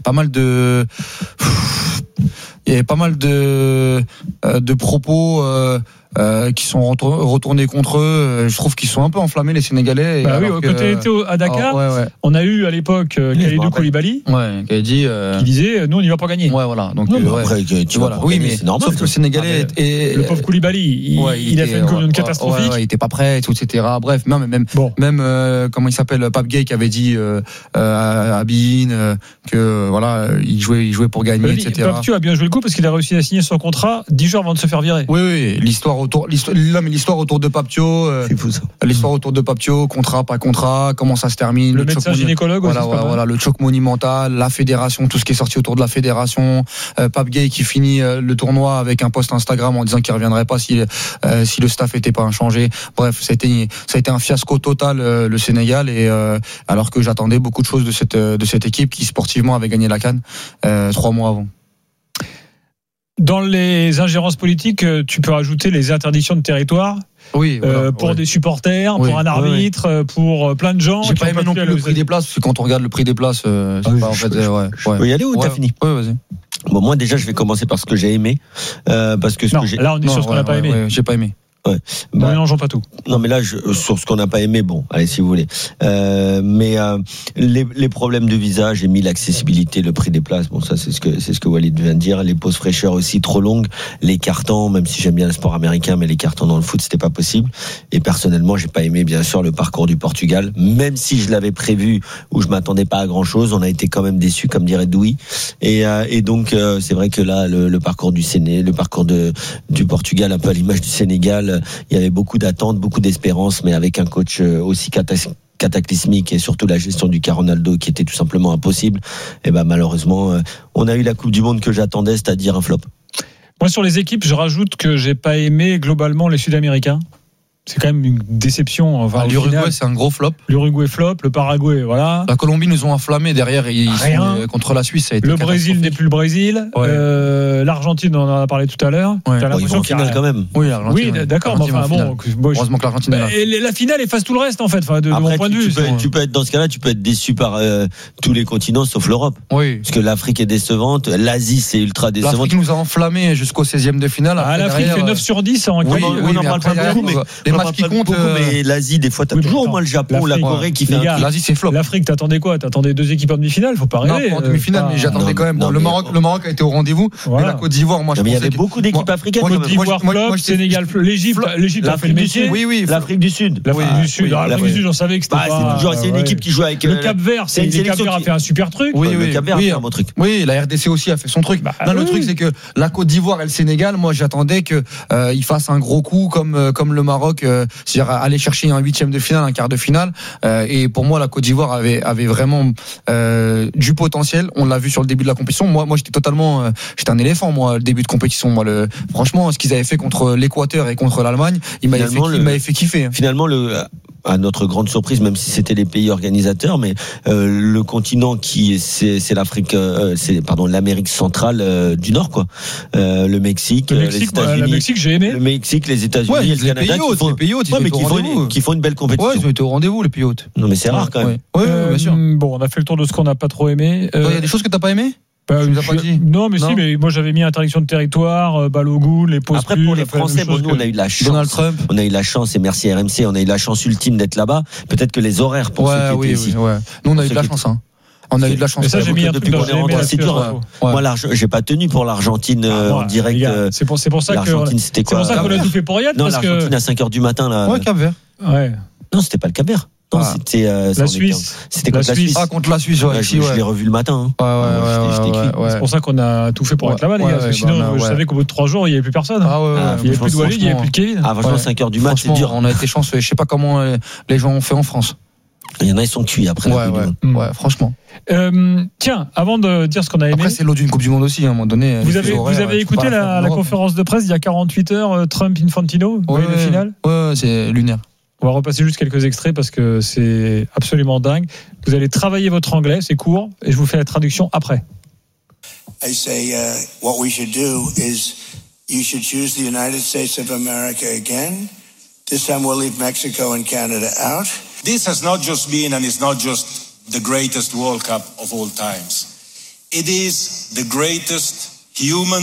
pas mal de propos qui sont retournés contre eux. Je trouve qu'ils sont un peu enflammés, les Sénégalais. Bah oui, quand tu étais à Dakar, on a eu à l'époque Kalidou Koulibaly qui disait nous on n'y va pas gagner. Ouais, voilà. Donc après, tu vois, oui, mais c'est normal. sauf que le Sénégalais le pauvre Koulibaly, il a fait une communion catastrophique. Il était pas prêt, etc. Bref, même comment il s'appelle, Pape Gueye qui avait dit à Bein que voilà, il jouait pour gagner, etc. Pape Gueye a bien joué le coup parce qu'il a réussi à signer son contrat 10 jours avant de se faire virer. Oui, l'histoire autour de Papio, l'histoire autour de Papio, contrat, pas contrat, comment ça se termine, le médecin gynécologue aussi, voilà, le choc monumental, la fédération, tout ce qui est sorti autour de la fédération, Pape Gueye qui finit le tournoi avec un post Instagram en disant qu'il reviendrait pas si le staff était pas inchangé. Bref, ça a été un fiasco total, le Sénégal, et alors que j'attendais beaucoup de choses de cette équipe qui sportivement avait gagné la CAN 3 mois avant. Dans les ingérences politiques, tu peux rajouter les interdictions de territoire. Oui, pour des supporters, pour un arbitre, pour plein de gens. J'ai pas aimé non plus le prix des places, parce que quand on regarde le prix des places, c'est pas en fait. Je peux y aller ou t'as fini? Ouais, vas-y. Bon, moi déjà, je vais commencer par ce que j'ai aimé, parce que là, on est sur ce qu'on n'a pas aimé. J'ai pas aimé. Ouais. Bon, mélangeons pas tout. Non, mais là, sur ce qu'on n'a pas aimé, bon, allez, si vous voulez. Mais les problèmes de visa, j'ai mis l'accessibilité, le prix des places. Bon, ça, c'est ce que Walid vient de dire. Les pauses fraîcheurs aussi trop longues, les cartons, même si j'aime bien le sport américain, mais les cartons dans le foot, c'était pas possible. Et personnellement, j'ai pas aimé, bien sûr, le parcours du Portugal, même si je l'avais prévu, où je m'attendais pas à grand chose. On a été quand même déçus, comme dirait Douy. Et donc, c'est vrai que là, le parcours le parcours du Portugal, un peu à l'image du Sénégal. Il y avait beaucoup d'attentes, beaucoup d'espérances, mais avec un coach aussi cataclysmique et surtout la gestion du cas Ronaldo qui était tout simplement impossible. Et ben malheureusement, on a eu la Coupe du Monde que j'attendais, c'est-à-dire un flop. Moi, sur les équipes, je rajoute que j'ai pas aimé globalement les Sud-Américains. C'est quand même une déception. Enfin, l'Uruguay, c'est un gros flop. L'Uruguay flop, le Paraguay, voilà. La Colombie nous ont enflammés derrière. Contre la Suisse, ça a été le Brésil n'est plus le Brésil. Ouais. L'Argentine, on en a parlé tout à l'heure. Ouais. Ils vont en finale quand même. Oui, d'accord. Mais enfin, heureusement que l'Argentine est là. Et la finale efface tout le reste, en fait, de mon point de vue. Tu peux être dans ce cas-là, tu peux être déçu par tous les continents sauf l'Europe. Oui. Parce que l'Afrique est décevante, l'Asie c'est ultra décevante. L'Afrique nous a enflammés jusqu'au 16e de finale. L'Afrique fait 9 sur 10 en Oui, on en parle pas beaucoup, mais les matchs qui comptent. Mais l'Asie, des fois, t'as toujours au moins le Japon ou la Corée qui fait un truc. L'Asie, c'est flop. L'Afrique, t'attendais quoi? T'attendais 2 équipes en demi-finale? Faut pas rêver. Non, pas en demi-finale, mais j'attendais quand même. Bon, le Maroc a été au rendez-vous. Mais la Côte d'Ivoire, moi, je pensais. Mais il y avait beaucoup d'équipes africaines. Côte d'Ivoire, flop, Sénégal, l'Égypte a fait le métier. Oui. L'Afrique du Sud. L'Afrique du Sud, on savait que c'était pas. C'est une équipe qui joue avec. Le Cap-Vert, le Cap-Vert a fait un super truc. Le Cap-Vert a fait un bon truc. Oui, la RDC aussi a fait son truc. Le truc, c'est que la Côte d'Ivoire et le Sénégal, moi, j'attendais qu'ils fassent un gros coup comme le Maroc, c'est-à-dire aller chercher un 8e de finale, un quart de finale. Et pour moi, la Côte d'Ivoire avait vraiment du potentiel. On l'a vu sur le début de la compétition. Moi, j'étais un éléphant, moi, le début de compétition. Moi, franchement, ce qu'ils avaient fait contre l'Équateur et contre l'Allemagne, il m'avait fait kiffer. Finalement, à notre grande surprise, même si c'était les pays organisateurs, mais le continent c'est l'Afrique, l'Amérique centrale du Nord, quoi. Le Mexique, les États-Unis. Le Mexique, j'ai aimé. Le Mexique, les États-Unis, et le Canada, qui font une belle compétition. Ouais, ils ont été au rendez-vous, les pays hôtes. Non, mais c'est rare quand même. Oui, bien sûr. Bon, on a fait le tour de ce qu'on n'a pas trop aimé. Il y a des choses que t'as pas aimé? Non, mais si, mais moi j'avais mis interdiction de territoire, Balogun, les pauses. Après, pour les Français, nous on a eu la chance. Donald Trump. On a eu la chance, et merci RMC, on a eu la chance ultime d'être là-bas. Peut-être que les horaires pour ceux qui étaient ici. Nous on a eu de la chance, hein. On a eu de la chance. Mais ça, j'ai mis un truc depuis qu'on est rentré, c'est dur. Moi, j'ai pas tenu pour l'Argentine en direct. C'est pour ça que l'Argentine, c'était quoi? C'est pour ça qu'on a tout fait pour Riyad. Non, l'Argentine à 5h du matin, là. Ouais, Cap-Vert. Ouais. Non, c'était pas le Cap-Vert. Non, c'était la Suisse. C'était contre la Suisse. Ah, contre la Suisse, ouais. Je l'ai revu le matin. Ouais. C'est pour ça qu'on a tout fait pour être là-bas, les gars. Parce que sinon, je savais qu'au bout de 3 jours, il n'y avait plus personne. Il n'y avait plus de Walid, il n'y avait plus de Kevin. Ah, franchement, 5h du mat, c'est dur. On a été chanceux. Je sais pas comment les gens ont fait en France. Il y en a, ils sont cuits après. Ouais, franchement. Tiens, avant de dire ce qu'on a aimé. Après, c'est l'eau d'une Coupe du Monde aussi, à un moment donné. Vous avez écouté la conférence de presse il y a 48 heures, Trump-Infantino, le final? Ouais, c'est lunaire. On va repasser juste quelques extraits parce que c'est absolument dingue. Vous allez travailler votre anglais, c'est court, et je vous fais la traduction après. I say what we should do is you should choose the United States of America again. This time we'll leave Mexico and Canada out. This has not just been and is not just the greatest World Cup of all times. it is the greatest human,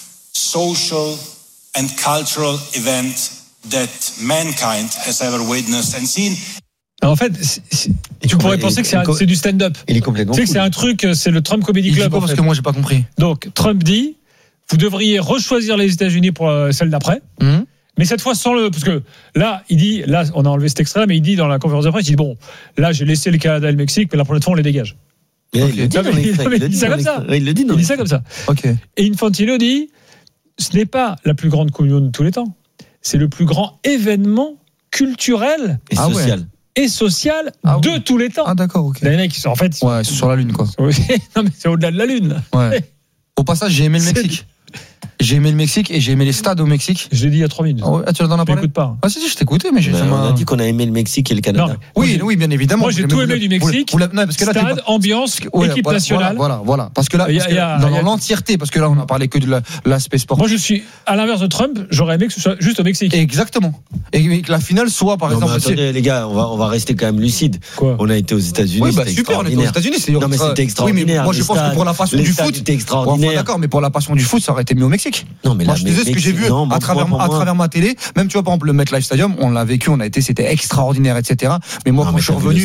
social and cultural event that mankind has ever witnessed and seen. Alors en fait, tu pourrais penser que c'est du stand-up. Il est complètement. Tu sais que c'est un truc, c'est le Trump Comedy Club. Parce que moi, j'ai pas compris. Donc, Trump dit, vous devriez rechoisir les États-Unis pour celle d'après. Mais cette fois sans parce que là, il dit, là, on a enlevé cet extrait, mais il dit dans la conférence de presse, il dit bon, là, j'ai laissé le Canada et le Mexique, mais la prochaine fois, on les dégage. Il le dit ça comme ça. Il le dit. Il dit ça comme ça. Ok. Et Infantino dit, ce n'est pas la plus grande Coupe du Monde de tous les temps. C'est le plus grand événement culturel et social. Et social de tous les temps. Ah d'accord, ok. Les mecs, ils sont en fait. Ouais, c'est sur la Lune, quoi. Non, mais c'est au-delà de la Lune. Ouais. Au passage, j'ai aimé le Mexique. J'ai aimé le Mexique et j'ai aimé les stades au Mexique. Je l'ai dit il y a 3 minutes. Ah ouais, tu l'en as parlé. J'écoute pas. Ah si, je t'écoutais, mais j'ai On a dit qu'on a aimé le Mexique et le Canada. Non, oui, bien évidemment. Moi, j'ai tout aimé du Mexique. Non, parce que là, stade, ambiance, équipe nationale. Voilà. Parce que là, dans l'entièreté, parce que là, on a parlé que de l'aspect sportif. Moi, je suis à l'inverse de Trump. J'aurais aimé que ce soit juste au Mexique. Exactement. Et que la finale soit, par exemple. Attendez, les gars, on va rester quand même lucide. Quoi ? On a été aux États-Unis. Oui, bah super, on était aux États-Unis. Non, mais c'était extraordinaire. Oui, mais moi, je pense que pour la passion du foot, c'était extraordinaire. D'accord, mais pour la passion du foot, ça aurait été mieux au Mexique. Non, mais moi, je disais ce que j'ai vu à travers ma télé. Même, tu vois, par exemple, le MetLife Stadium, on l'a vécu, c'était extraordinaire, etc. Mais moi, quand je suis revenu.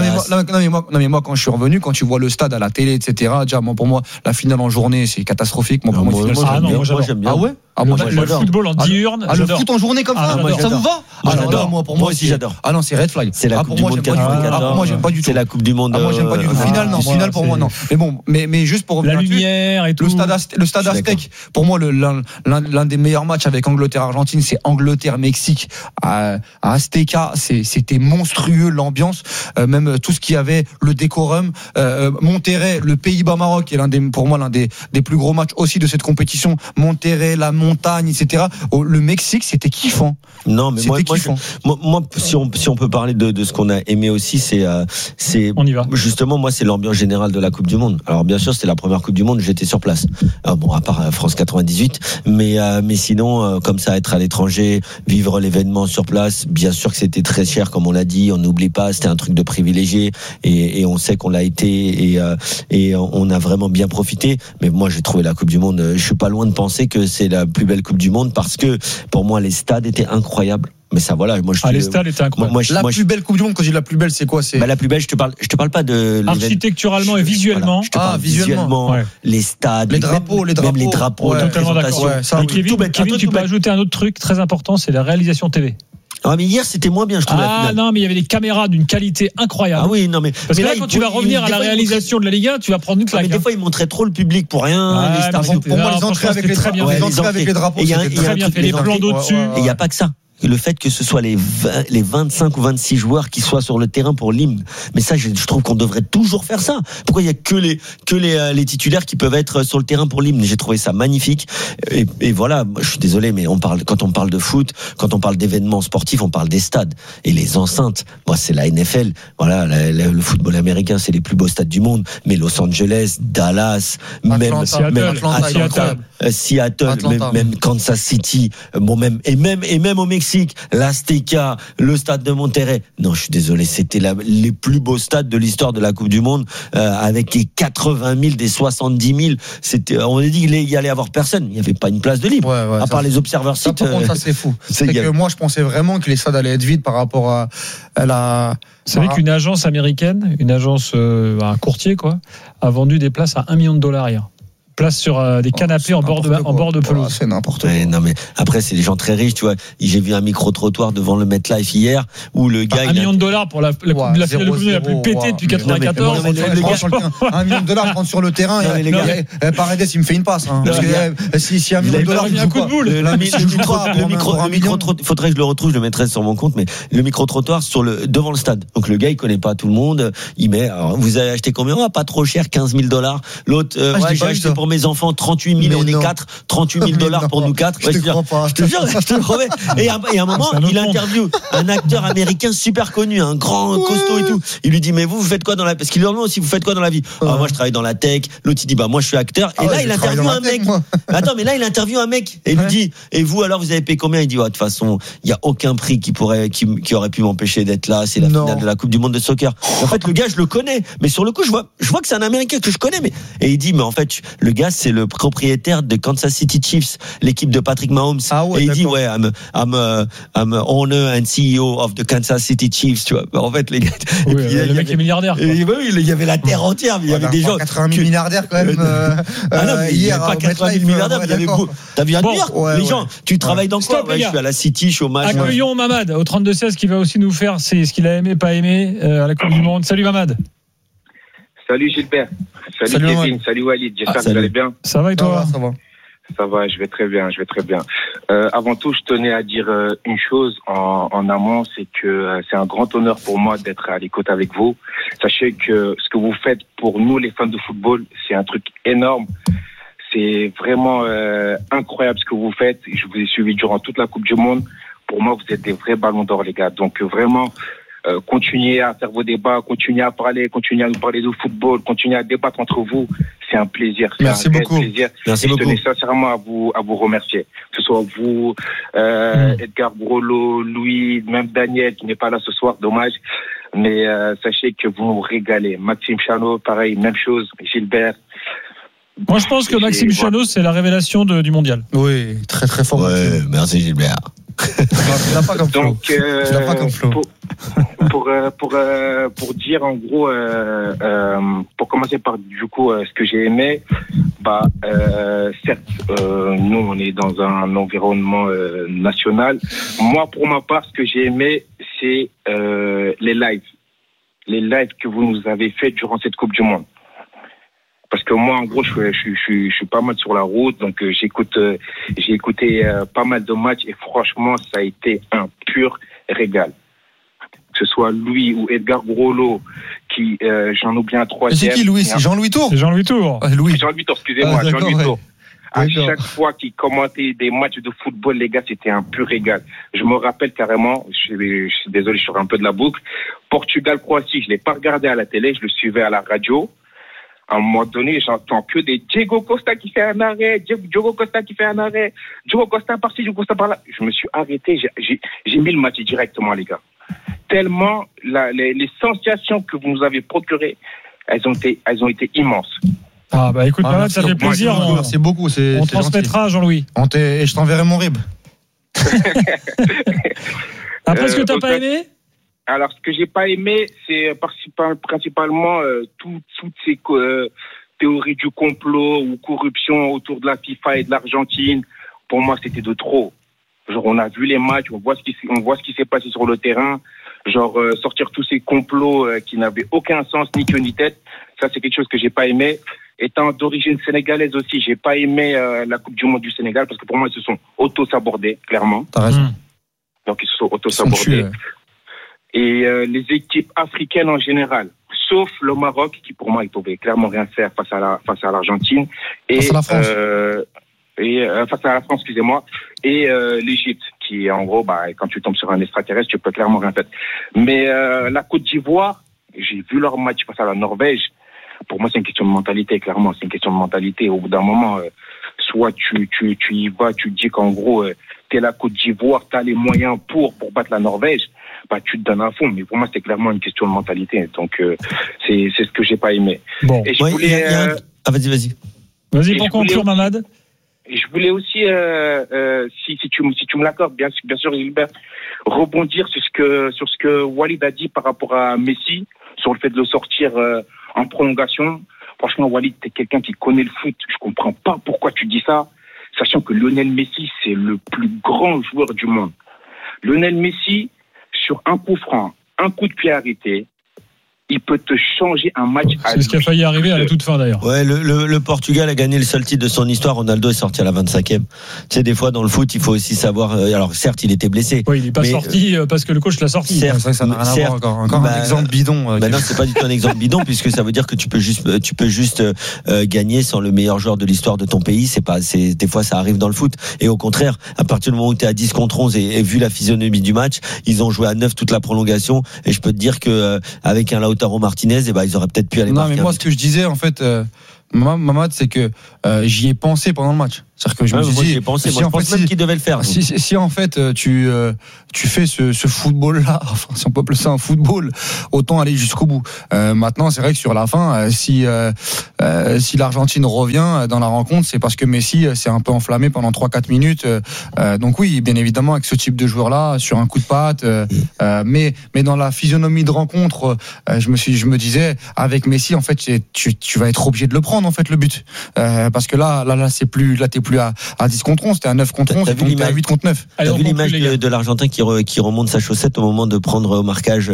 Non, mais moi, quand je suis revenu, quand tu vois le stade à la télé, etc., déjà, pour moi, la finale en journée, c'est catastrophique. Moi, moi, j'aime bien. Ah ouais? moi, le football en diurne. Le foot en journée comme ça, ça vous va? J'adore. Moi aussi, j'adore. Ah non, c'est Red Flag. C'est la Coupe du Monde 94. Moi, j'aime pas du tout. C'est la Coupe du Monde. Moi, j'aime pas du tout. Finale, non. Finale, pour moi, non. Mais bon, mais juste pour revenir. La lumière et tout. Le stade Aztec, pour moi, l'un des meilleurs matchs avec Angleterre-Argentine, c'est Angleterre-Mexique à Azteca. C'était monstrueux, l'ambiance, même tout ce qu'il y avait, le décorum. Monterrey, le Pays-Bas-Maroc, qui est pour moi l'un des plus gros matchs aussi de cette compétition. Monterrey, la montagne, etc. Le Mexique, c'était kiffant. Non, mais moi, si on peut parler de ce qu'on a aimé aussi, c'est on y va. Justement, moi, c'est l'ambiance générale de la Coupe du Monde. Alors, bien sûr, c'était la première Coupe du Monde, j'étais sur place. Bon, à part France 98, mais sinon, comme ça, être à l'étranger, vivre l'événement sur place, bien sûr que c'était très cher, comme on l'a dit. On n'oublie pas, c'était un truc de privilégié, et on sait qu'on l'a été, et on a vraiment bien profité. Mais moi, j'ai trouvé la Coupe du Monde. Je suis pas loin de penser que c'est la plus belle Coupe du Monde parce que pour moi, les stades étaient incroyables. Mais ça, voilà, moi les stades étaient incroyables. La plus belle Coupe du Monde, quand je dis la plus belle, c'est quoi? La plus belle, je te parle pas de architecturalement et visuellement. Voilà, je te parle visuellement, ouais. Les stades, les drapeaux, même les drapeaux, ouais, totalement d'accord. Ouais, Kevin, tu peux ajouter un autre truc très important, c'est la réalisation TV. Ah mais hier c'était moins bien, je trouve. Non, mais il y avait des caméras d'une qualité incroyable. Ah oui, non mais parce que là quand tu vas revenir à la réalisation de la Liga, tu vas prendre une claque. Mais des fois ils montraient trop le public pour rien. Les stars, pour moi les entrées avec les drapeaux, c'était très bien fait, les plans d'au-dessus. Et il y a pas que ça. Le fait que ce soit les 25 ou 26 joueurs qui soient sur le terrain pour l'hymne. Mais ça, je trouve qu'on devrait toujours faire ça. Pourquoi il y a que les titulaires qui peuvent être sur le terrain pour l'hymne? J'ai trouvé ça magnifique. Et voilà, je suis désolé, mais quand on parle de foot, quand on parle d'événements sportifs, on parle des stades. Et les enceintes, moi, c'est la NFL. Voilà, le football américain, c'est les plus beaux stades du monde. Mais Los Angeles, Dallas, Seattle, même Kansas City, même au Mexique, l'Azteca, le stade de Monterrey. Non, je suis désolé, c'était les plus beaux stades de l'histoire de la Coupe du Monde, avec les 80 000, des 70 000. On a dit qu'il y allait avoir personne. Il n'y avait pas une place de libre. À part les observeurs sites. Ça, c'est fou. C'est que moi, je pensais vraiment que les stades allaient être vides par rapport à la. Vous savez qu'une agence américaine, un courtier, a vendu des places à $1 million hier. Place sur des canapés en bord de pelouse. C'est n'importe quoi. Non mais après c'est des gens très riches, tu vois. J'ai vu un micro-trottoir devant le MetLife hier où le gars $1 million pour la finale de Coupe du Monde la plus pétée depuis 94. $1 million rentre sur le terrain. Paredes il me fait une passe. Parce que si $1 million, il y a un coup de boule. Le micro, faudrait que je le retrouve, je le mettrai sur mon compte, mais le micro-trottoir devant le stade. Donc le gars il connaît pas tout le monde. Il met. Alors, vous avez acheté combien? Pas trop cher, $15 000. L'autre, j'ai acheté pour pour mes enfants, 38 000, on est 4, 38 000 $ pour nous 4. Je te crois pas. Je te jure, je te le promets. Et à un moment, il interviewe un acteur américain super connu, un grand costaud et tout. Il lui dit, mais vous faites quoi dans la, parce qu'il lui demande aussi, vous faites quoi dans la vie? Ah, moi, je travaille dans la tech. L'autre, il dit, bah, moi, je suis acteur. Et là, il interviewe un mec. Attends, mais là, il interviewe un mec. Et il lui dit, et vous, alors, vous avez payé combien? Il dit, de toute façon, il y a aucun prix qui aurait pu m'empêcher d'être là. C'est la finale de la Coupe du Monde de soccer. Et en fait, le gars, je le connais. Mais sur le coup, je vois que c'est un Américain que je connais, mais, et il dit, mais en fait, le gars, c'est le propriétaire de Kansas City Chiefs, l'équipe de Patrick Mahomes. Et il dit, ouais, I'm owner and CEO of the Kansas City Chiefs, tu vois. En fait, les gars. Oui, le mec est milliardaire. Oui, il y avait la terre entière, mais il y avait des gens. 80 000 milliardaires quand même. Hier, pas 80 000 milliardaires, il y avait beaucoup. T'as vu à New York? Les gens, tu travailles dans quoi? Je suis à la City, chômage. Accueillons Mamad au 32-16 qui va aussi nous faire c'est ce qu'il a aimé, pas aimé à la Coupe du Monde. Salut Mamad. Salut Gilbert. Salut Kevin. Salut Walid. J'espère que vous allez bien. Ça va et toi? Ça va, je vais très bien. Avant tout, je tenais à dire une chose en amont, c'est que c'est un grand honneur pour moi d'être à l'écoute avec vous. Sachez que ce que vous faites pour nous, les fans de football, c'est un truc énorme. C'est vraiment incroyable ce que vous faites. Je vous ai suivi durant toute la Coupe du Monde. Pour moi, vous êtes des vrais ballons d'or, les gars. Donc vraiment, continuez à faire vos débats, continuez à parler, continuez à nous parler de football, continuez à débattre entre vous. C'est un plaisir. Merci beaucoup. Plaisir. Merci beaucoup. Je tenais sincèrement à vous remercier. Que ce soit vous, Edgar Brolo, Louis, même Daniel qui n'est pas là ce soir, dommage. Mais sachez que vous nous régalez. Maxime Chanot, pareil, même chose. Gilbert. Moi, je pense que Maxime Chanot, c'est la révélation du mondial. Oui, très très fort. Ouais, merci Gilbert. Tu l'as pas comme flow. Donc, tu l'as pas comme flow. Pour dire en gros, pour commencer par du coup ce que j'ai aimé, certes, nous on est dans un environnement national. Moi, pour ma part, ce que j'ai aimé, c'est les lives que vous nous avez fait durant cette Coupe du Monde. Parce que moi, en gros, je suis pas mal sur la route, donc j'ai écouté pas mal de matchs et franchement, ça a été un pur régal. Que ce soit Louis ou Edgar Brolo, qui j'en oublie un troisième. C'est qui Louis? C'est Jean-Louis Tour. C'est Jean-Louis Tour. Jean-Louis Tour, excusez-moi, Jean-Louis Tour. À chaque fois qu'il commentait des matchs de football, les gars, c'était un pur régal. Je me rappelle carrément, je suis désolé, je sors un peu de la boucle. Portugal-Croatie, je l'ai pas regardé à la télé, je le suivais à la radio. À un moment donné, j'entends que des Diego Costa qui fait un arrêt, Diogo Costa qui fait un arrêt, Diogo Costa par-ci, Diogo Costa par-là. Je me suis arrêté, j'ai mis le match directement, les gars. Tellement les sensations que vous nous avez procurées, elles ont été immenses. Ah bah écoute, ça fait plaisir. Merci beaucoup. On transmettra, Jean-Louis. Et je t'enverrai mon rib. Après, ce que t'as pas aimé? Alors, ce que j'ai pas aimé, c'est principalement toutes ces théories du complot ou corruption autour de la FIFA et de l'Argentine. Pour moi, c'était de trop. Genre, on a vu les matchs, on voit ce qui s'est passé sur le terrain. Genre, sortir tous ces complots qui n'avaient aucun sens, ni queue ni tête. Ça, c'est quelque chose que j'ai pas aimé. Étant d'origine sénégalaise aussi, j'ai pas aimé la Coupe du Monde du Sénégal parce que pour moi, ils se sont auto-sabordés, clairement. T'as raison. Donc, ils se sont auto-sabordés. Et les équipes africaines en général, sauf le Maroc, qui pour moi, ils pouvaient clairement rien faire face à l'Argentine. Face à la France. Face à la France, excusez-moi. Et l'Égypte, qui en gros, quand tu tombes sur un extraterrestre, tu peux clairement rien faire. Mais la Côte d'Ivoire, j'ai vu leur match face à la Norvège. Pour moi, c'est une question de mentalité, clairement. C'est une question de mentalité. Au bout d'un moment, soit tu y vas, tu dis qu'en gros, t'es la Côte d'Ivoire, t'as les moyens pour battre la Norvège, tu te donnes à fond. Mais pour moi, c'est clairement une question de mentalité. Donc, c'est ce que j'ai pas aimé. Bon. Et je voulais, vas-y. Vas-y, pour conclure, Mamad. Je voulais aussi, si tu me l'accordes, bien sûr, Gilbert, rebondir sur ce que Walid a dit par rapport à Messi, sur le fait de le sortir en prolongation. Franchement, Walid, t'es quelqu'un qui connaît le foot. Je comprends pas pourquoi tu dis ça, sachant que Lionel Messi, c'est le plus grand joueur du monde. Lionel Messi, sur un coup franc, un coup de pied arrêté, il peut te changer un match. C'est ce qui a failli arriver à la toute fin d'ailleurs. Ouais, le Portugal a gagné le seul titre de son histoire. Ronaldo est sorti à la 25e. Tu sais, des fois dans le foot, il faut aussi savoir. Alors certes, il était blessé. Oui, il n'est pas sorti parce que le coach l'a sorti. Certes, ça n'a rien à voir. Encore un exemple bidon. Non, c'est pas du tout un exemple bidon, puisque ça veut dire que tu peux juste gagner sans le meilleur joueur de l'histoire de ton pays. Des fois ça arrive dans le foot. Et au contraire, à partir du moment où tu es à 10 contre 11 et vu la physionomie du match, ils ont joué à 9 toute la prolongation. Et je peux te dire que avec un Lautaro Martinez, ils auraient peut-être pu aller marquer. Non, mais moi, ce que je disais, en fait, Mamad, c'est que j'y ai pensé pendant le match. C'est-à-dire que je me suis dit, je pense même qu'il devait le faire. Si en fait tu fais ce football-là, enfin si on peut appeler ça un football, autant aller jusqu'au bout. Maintenant, c'est vrai que sur la fin, si l'Argentine revient dans la rencontre, c'est parce que Messi s'est un peu enflammé pendant 3-4 minutes. Donc oui, bien évidemment, avec ce type de joueur-là, sur un coup de patte, mais dans la physionomie de rencontre, je me disais, avec Messi, en fait, tu vas être obligé de le prendre, en fait, le but, parce que là, t'es plus à 10 contre 11, t'es à 9 contre 11, t'es à 8 contre 9. T'as vu l'image de l'Argentin qui remonte sa chaussette au moment de prendre au marquage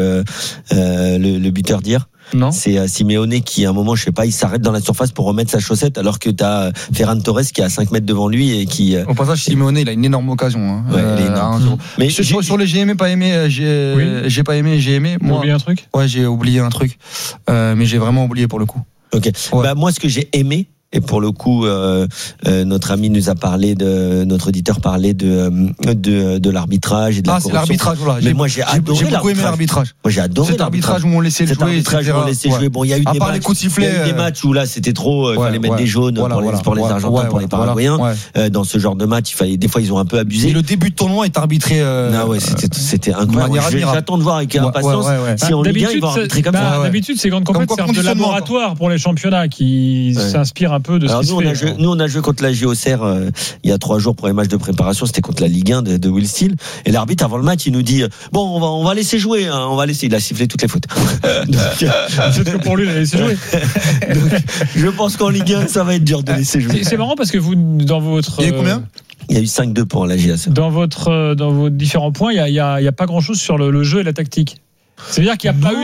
le buteur d'hier? Non. C'est Simeone qui, à un moment, je sais pas, il s'arrête dans la surface pour remettre sa chaussette, alors que t'as Ferran Torres qui est à 5 mètres devant lui et qui. Au passage, Simeone, il a une énorme occasion. Hein. Ouais, il est énorme. Mais sur les j'ai aimé, pas aimé, j'ai pas aimé, j'ai aimé. Moi, oublié un truc. Ouais, j'ai oublié un truc, mais j'ai vraiment oublié pour le coup. Ok. Ouais. Moi, ce que j'ai aimé. Et pour le coup, notre ami nous a parlé notre auditeur parlait de l'arbitrage et de la corruption. C'est l'arbitrage, voilà. Mais moi, j'ai beaucoup aimé l'arbitrage. Moi, j'ai adoré cet arbitrage où on laissait jouer. Cet arbitrage où on laissait jouer. Bon, il y a eu des matchs. Les coups de sifflet. Il y a eu des matchs où là, c'était trop. Il fallait mettre des jaunes pour les Argentins, pour les Paraguayens. Dans ce genre de match, des fois, ils ont un peu abusé. Et le début de tournoi est arbitré. Ah ouais, c'était incroyable. J'attends de voir avec impatience si en Ligue 1 ils vont arbitrer comme ça. D'habitude, ces grandes compétitions servent de laboratoire pour les championnats qui s'inspirent un peu de ce qui se fait. Nous, on a joué contre la JOCR il y a 3 jours pour les matchs de préparation. C'était contre la Ligue 1 de Will Steele. Et l'arbitre, avant le match, il nous dit bon, on va laisser jouer. Hein, on va laisser. Il a sifflé toutes les fautes. Peut-être que pour lui, il a laissé jouer. Donc, je pense qu'en Ligue 1, ça va être dur de laisser jouer. C'est marrant parce que vous, dans votre. Il y a eu combien ? Il y a eu 5-2 pour la JAC. Dans vos différents points, il y a pas grand-chose sur le jeu et la tactique. C'est-à-dire qu'il n'y a pas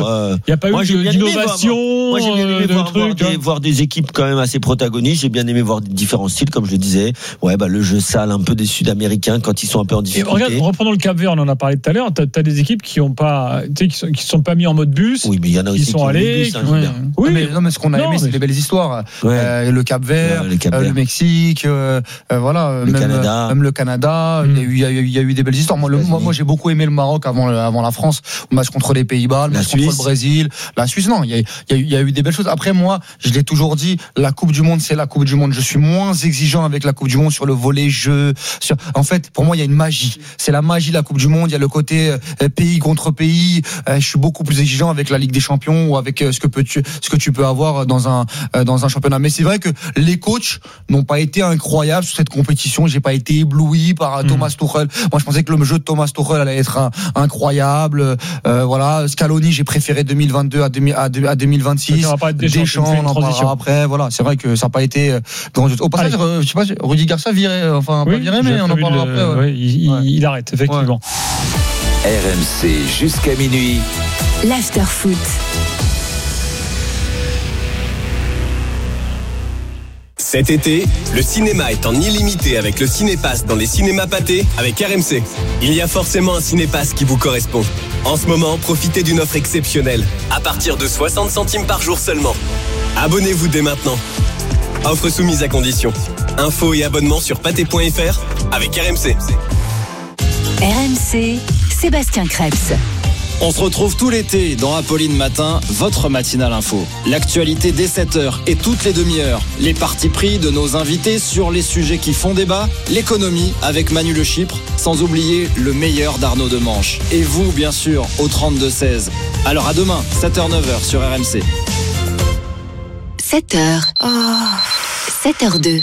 eu d'innovation, moi j'ai bien aimé voir des équipes quand même assez protagonistes. J'ai bien aimé voir différents styles, comme je le disais. Le jeu sale un peu des Sud-Américains quand ils sont un peu en difficulté. Et regarde, reprenons le Cap-Vert, on en a parlé tout à l'heure. T'as des équipes qui ont pas, qui sont pas mis en mode bus. Oui, mais il y en a aussi qui sont allés. Oui, mais ce qu'on a aimé, c'est les belles histoires. Le Cap-Vert, le Mexique, même le Canada. Il y a eu des belles histoires. Moi, j'ai beaucoup aimé le Maroc avant la France. Match contre les Pays-Bas, le match contre le Brésil, la Suisse. Non, il y a eu des belles choses. Après, moi, je l'ai toujours dit, la Coupe du Monde, c'est la Coupe du Monde. Je suis moins exigeant avec la Coupe du Monde sur le volet jeu. En fait, pour moi, il y a une magie. C'est la magie de la Coupe du Monde. Il y a le côté pays contre pays. Je suis beaucoup plus exigeant avec la Ligue des Champions ou avec ce que tu peux avoir dans un championnat. Mais c'est vrai que les coachs n'ont pas été incroyables sur cette compétition. J'ai pas été ébloui par Thomas Tuchel. Moi, je pensais que le jeu de Thomas Tuchel allait être incroyable. Scaloni, j'ai préféré 2022 à 2026. Deschamps, on en parlera après. Voilà, c'est vrai que ça n'a pas été grand. Au passage, je sais pas, Rudy Garcia viré, pas viré, mais on en parlera après. Il arrête, effectivement. RMC jusqu'à minuit. L'after-foot. Cet été, le cinéma est en illimité avec le Cinépass dans les cinémas Pathé avec RMC. Il y a forcément un Cinépass qui vous correspond. En ce moment, profitez d'une offre exceptionnelle, à partir de 60 centimes par jour seulement. Abonnez-vous dès maintenant. Offre soumise à condition. Infos et abonnements sur pathé.fr avec RMC. RMC, Sébastien Krebs. On se retrouve tout l'été dans Apolline Matin, votre matinale info. L'actualité dès 7h et toutes les demi-heures. Les partis pris de nos invités sur les sujets qui font débat. L'économie avec Manu Le Chypre, sans oublier le meilleur d'Arnaud Demanche. Et vous, bien sûr, au 32-16. Alors à demain, 7h-9h sur RMC. 7h. 7h02.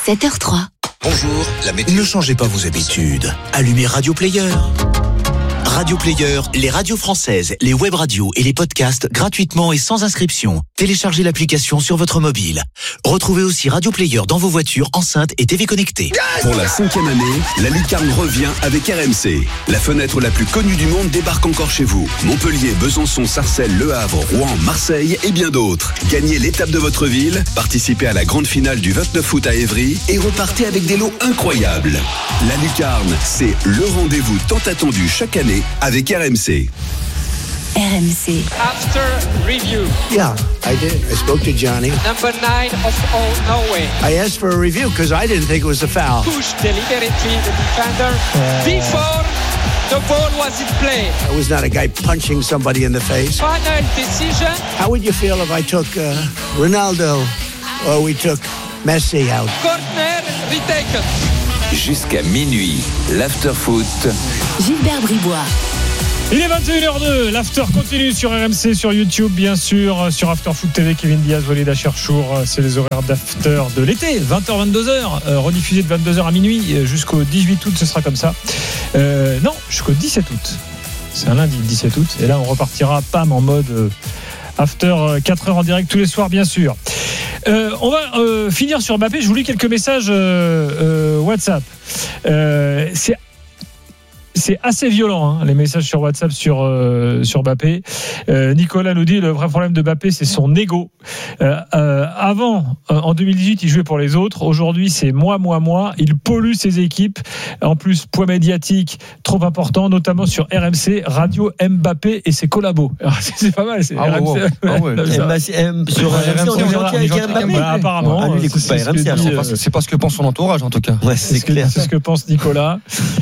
7h03. Bonjour, la météo. Ne changez pas vos habitudes. Allumez Radio Player. Radio Player, les radios françaises, les web radios et les podcasts gratuitement et sans inscription. Téléchargez l'application sur votre mobile. Retrouvez aussi Radio Player dans vos voitures, enceintes et TV connectées. Pour la 5e année, la lucarne revient avec RMC. La fenêtre la plus connue du monde débarque encore chez vous. Montpellier, Besançon, Sarcelles, Le Havre, Rouen, Marseille et bien d'autres. Gagnez l'étape de votre ville, participez à la grande finale du 29 août à Évry et repartez avec des lots incroyables. La lucarne, c'est le rendez-vous tant attendu chaque année avec RMC. RMC. After review. Yeah, I did. I spoke to Johnny. Number 9 of all Norway. I asked for a review because I didn't think it was a foul. Pushed deliberately the defender before the ball was in play. I was not a guy punching somebody in the face. Final decision. How would you feel if I took Ronaldo or we took Messi out? Corner retaken. Jusqu'à minuit, l'after-foot. Gilbert Bribois. Il est 21h02, l'after continue sur RMC, sur YouTube bien sûr, sur After Foot TV, Kevin Diaz, Walid Acharchour, c'est les horaires d'after de l'été, 20h, 22h, rediffusé de 22h à minuit jusqu'au 18 août, ce sera comme ça. Non, jusqu'au 17 août, c'est un lundi, le 17 août, et là on repartira, pam, en mode after 4h en direct tous les soirs bien sûr. On va finir sur Mbappé, je vous lis quelques messages WhatsApp. C'est assez violent, hein, les messages sur WhatsApp sur Mbappé. Nicolas nous dit le vrai problème de Mbappé, c'est son ego. Avant, en 2018, il jouait pour les autres. Aujourd'hui, c'est moi. Il pollue ses équipes. En plus, poids médiatique trop important, notamment sur RMC, Radio Mbappé et ses collabos. Alors, c'est pas mal. C'est RMC. Sur RMC, on est gentil avec Mbappé. Voilà, apparemment. Lui, il n'écoute pas RMC. C'est pas ce que pense son entourage, en tout cas. Ouais, c'est clair. C'est ce que pense Nicolas.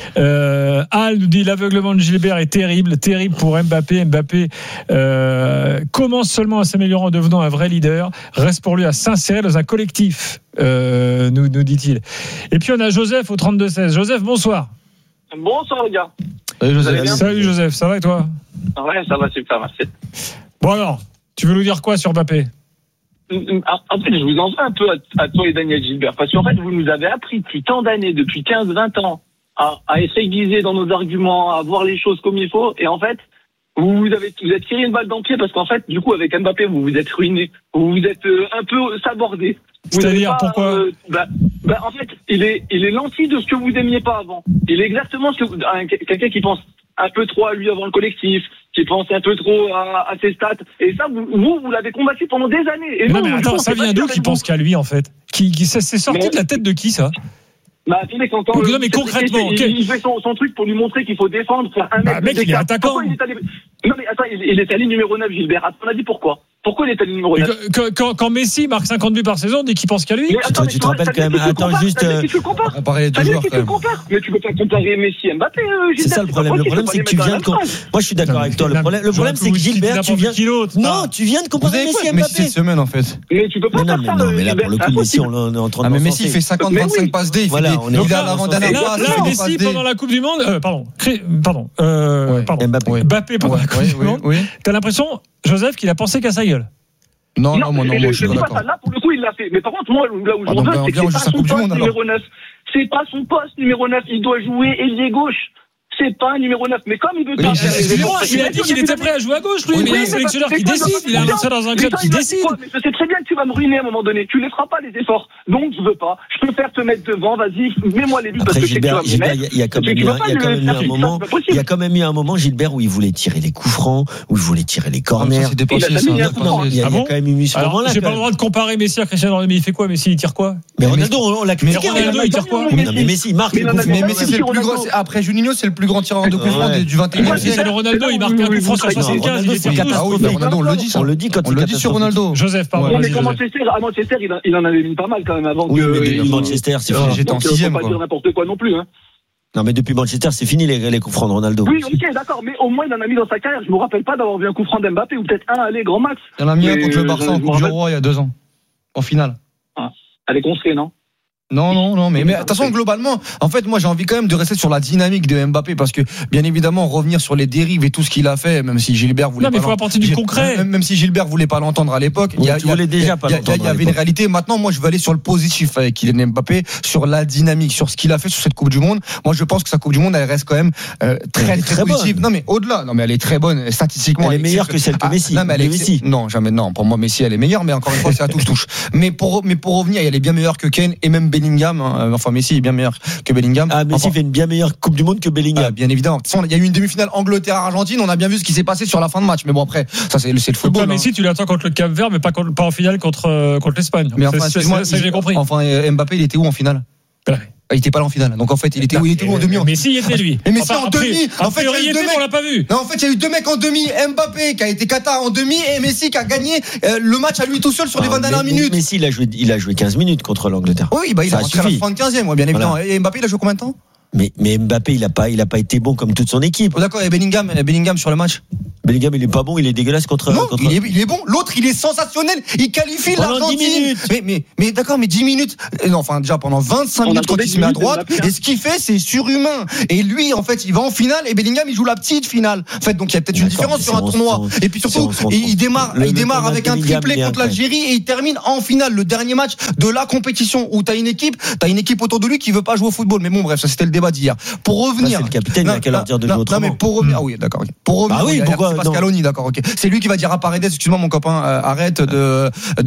Al nous dit l'aveuglement de Gilbert est terrible pour Mbappé. Mbappé commence seulement à s'améliorer en devenant un vrai leader. Reste pour lui à s'insérer dans un collectif, nous dit-il. Et puis on a Joseph au 32-16. Joseph, bonsoir. Bonsoir les gars. Salut Joseph, ça va et toi? Ouais, ça va super, merci. Bon alors, tu veux nous dire quoi sur Mbappé? En fait, je vous en veux un peu à toi et Daniel Gilbert, parce qu'en fait, vous nous avez appris depuis tant d'années, depuis 15-20 ans, à essayer dans nos arguments, à voir les choses comme il faut, et en fait, vous êtes tiré une balle dans le pied parce qu'en fait, du coup, avec Mbappé, vous vous êtes ruiné, vous vous êtes un peu sabordé. C'est-à-dire, pourquoi en fait, il est l'anti de ce que vous aimiez pas avant. Il est exactement ce que quelqu'un qui pense un peu trop à lui avant le collectif, qui pense un peu trop à ses stats, et ça, vous l'avez combattu pendant des années. Et non, mais attends, ça vient d'où qui pense qu'à lui, en fait? Ça s'est sorti de la tête de qui, ça? Bah, attendez, quand non, mais concrètement, il fait son truc pour lui montrer qu'il faut défendre, faire un mec. Mec, il est attaquant. Non, mais attends, il est allé numéro 9, Gilbert. On a dit pourquoi? Pourquoi il est allé numéro 9? Quand Messi marque 50 buts par saison, on dit qu'il pense qu'à lui. Attends, tu te rappelles quand même. Attends, juste. Tu compares. Mais tu peux pas comparer Messi et Mbappé, Gilbert. C'est ça le problème. Le problème, c'est que tu viens de. Moi, je suis d'accord avec toi. Le problème, c'est que Gilbert, tu viens. Non, tu viens de comparer Messi et Mbappé. Cette semaine, en fait. Mais tu peux pas faire ça. Non, mais là, pour le coup, Messi, on est en train de. Ah, mais Messi, il fait 50-25 passes D. Voilà, on est il a l'avant-dernière passe. Là, Messi, pendant la Coupe du Monde. Mbappé pendant la Coupe du Monde. T'as l'impression, Joseph, qu'il a pensé qu'à sa gueule? Non, moi je suis pas d'accord. Là, pour le coup, il l'a fait. Mais par contre, moi, là où je m'en veux, c'est que c'est pas son poste numéro 9. C'est pas son poste numéro 9. Il doit jouer ailier gauche. C'est pas un numéro 9. Mais comme il veut pas. Il a dit qu'il était prêt à jouer à gauche, lui. Mais il y a un sélectionneur qui décide. Il a lancé dans un club qui décide. Mais je sais très bien que tu vas me ruiner à un moment donné. Tu ne feras pas les efforts. Donc, je veux pas. Je préfère te mettre devant. Vas-y, mets-moi les buts parce que Gilbert, il y a quand même eu un moment, Gilbert, où il voulait tirer les coups francs, où il voulait tirer les corners. Il y a quand même eu ce moment-là. J'ai pas le droit de comparer Messi à Cristiano Ronaldo. Mais il fait quoi, Messi? Il tire quoi? Mais Ronaldo, on l'a critiqué. Ronaldo, il tire quoi? Mais Messi, il marque. Mais Messi, c'est le plus gros. Après Juninho, c'est le plus grand tireur de coups francs du 21e siècle. Ronaldo, il marque un coup franc sur 75. Ronaldo, on le dit quand il dit sur Ronaldo. Joseph, pardon. Mais quand Manchester, il en avait mis pas mal quand même avant. Oui, mais depuis Manchester, c'est fini. J'étais en 6e. Il ne faut pas dire n'importe quoi non plus. Non, mais depuis Manchester, c'est fini les coups francs de Ronaldo. Oui, ok, d'accord, mais au moins il en a mis dans sa carrière. Je me rappelle pas d'avoir vu un coup franc d'Mbappé ou peut-être un aller grand max. Il en a mis un contre le Barça en Coupe du Roi il y a 2 ans, en finale. Elle est construite, non? Non, mais de toute façon, globalement, en fait, moi, j'ai envie quand même de rester sur la dynamique de Mbappé parce que, bien évidemment, revenir sur les dérives et tout ce qu'il a fait, même si Gilbert voulait non, mais il faut apporter du concret. Même si Gilbert voulait pas l'entendre à l'époque, il y avait une réalité. Maintenant, moi, je vais aller sur le positif avec Kylian Mbappé, sur la dynamique, sur ce qu'il a fait sur cette Coupe du Monde. Moi, je pense que sa Coupe du Monde, elle reste quand même très positive. Non, mais au-delà, elle est très bonne statistiquement. Elle est meilleure que celle que Messi. Non, mais Messi. Non, jamais. Non, pour moi, Messi, elle est meilleure, mais encore une fois, c'est à touche. Mais pour revenir, elle est bien meilleure que Kane et même Bellingham. Enfin, Messi est bien meilleur que Bellingham. Messi fait une bien meilleure Coupe du Monde que Bellingham. Bien évidemment. De toute façon, il y a eu une demi-finale Angleterre-Argentine. On a bien vu ce qui s'est passé sur la fin de match. Mais bon, après, ça c'est le football. Messi, tu l'attends contre le Cap-Vert, mais pas en finale contre l'Espagne. Mais enfin, c'est ça que j'ai compris. Enfin, Mbappé, il était où en finale? Il était pas là en finale. Donc en fait, il était où en demi? Messi était lui. Mais Messi en demi. En fait, on l'a pas vu. Non, en fait, il y a eu deux mecs en demi. Mbappé qui a été Qatar en demi et Messi qui a gagné le match à lui tout seul sur les 20 dernières minutes. Messi, il a joué 15 minutes contre l'Angleterre. Oui, il a rentré à la 75e, bien évidemment. Et Mbappé, il a joué combien de temps? Mais Mbappé, il a pas été bon comme toute son équipe. D'accord, et Bellingham sur le match. Bellingham, il est pas bon, il est dégueulasse contre. Il est bon. L'autre, il est sensationnel. Il qualifie l'Argentine. 10 minutes. Mais d'accord, mais 10 minutes. Non, enfin, déjà pendant 25 minutes quand il se met à droite. Et ce qu'il fait, c'est surhumain. Et lui, en fait, il va en finale et Bellingham, il joue la petite finale. En fait, donc il y a peut-être une différence sur un tournoi. Et puis surtout, il démarre avec un triplé contre l'Algérie et il termine en finale, le dernier match de la compétition où t'as une équipe autour de lui qui veut pas jouer au football. Mais bon, bref, ça c'était le débat d'hier. Pour revenir. C'est le capitaine, il a qu'à leur dire de jouer autrement. Non, mais pour revenir. Ah oui, d'accord. Pour revenir. Pourquoi? C'est pas Scaloni, d'accord. C'est lui qui va dire à Paredes, excuse-moi mon copain, arrête de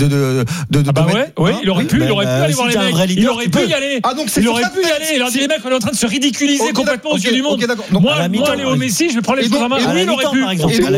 oui, il aurait pu aller voir les mecs. Il aurait pu y aller. Ah donc il aurait pu y aller. Il leur dit les mecs, on est en train de se ridiculiser complètement aux yeux du monde. Moi, Léo Messi, je vais prendre les choses en main. Oui, il aurait pu.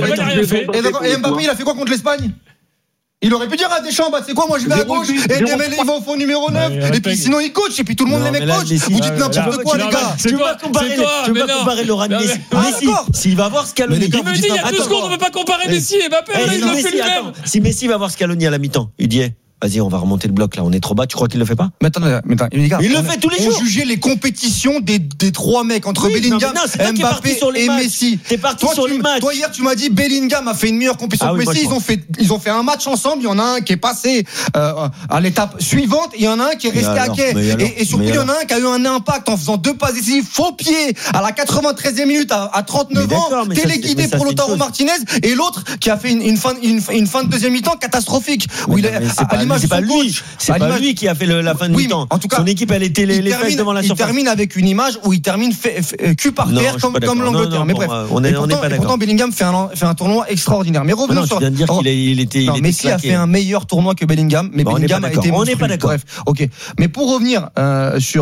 Et Mbappé, il a fait quoi contre l'Espagne? Il aurait pu dire à Deschamps, c'est quoi, moi je vais à gauche, et Dembélé il va au fond numéro 9, et puis sinon il coach, et puis tout le monde les mecs coach. Vous dites n'importe quoi, les gars. Tu vas comparer Laurent Messi. Messi, s'il va voir Scaloni. Il me dit, il y a 2 secondes, on ne peut pas comparer Messi et Mbappé, il le fait lui-même. Si Messi va voir Scaloni à la mi-temps, il dit, vas-y, on va remonter le bloc là, on est trop bas, tu crois qu'il le fait pas? Mais attends, les gars, il le fait tous les jours. On jugeait les compétitions des 3 mecs entre Bellingham, Mbappé et Messi. T'es parti sur les matchs. Toi hier tu m'as dit Bellingham a fait une meilleure compétition que Messi, ils ont fait un match ensemble, il y en a un qui est passé à l'étape suivante, il y en a un qui est resté à quai et surtout il y en a un qui a eu un impact en faisant 2 passes décisives, faux pied à la 93e minute à 39 ans, téléguidé pour Lautaro Martinez, et l'autre qui a fait une fin de deuxième mi-temps catastrophique où il est c'est pas lui qui a fait la fin de mi-temps. En tout cas, son équipe elle était les fesses devant la surface. Il termine avec une image où il termine cul par terre comme l'Angleterre. Mais bref, on n'est pas d'accord. Pourtant Bellingham fait un tournoi extraordinaire. Mais revenons sur. Tu viens de dire qu'il était. Messi a fait un meilleur tournoi que Bellingham, mais Bellingham a été. On n'est pas d'accord. Bref, ok. Mais pour revenir sur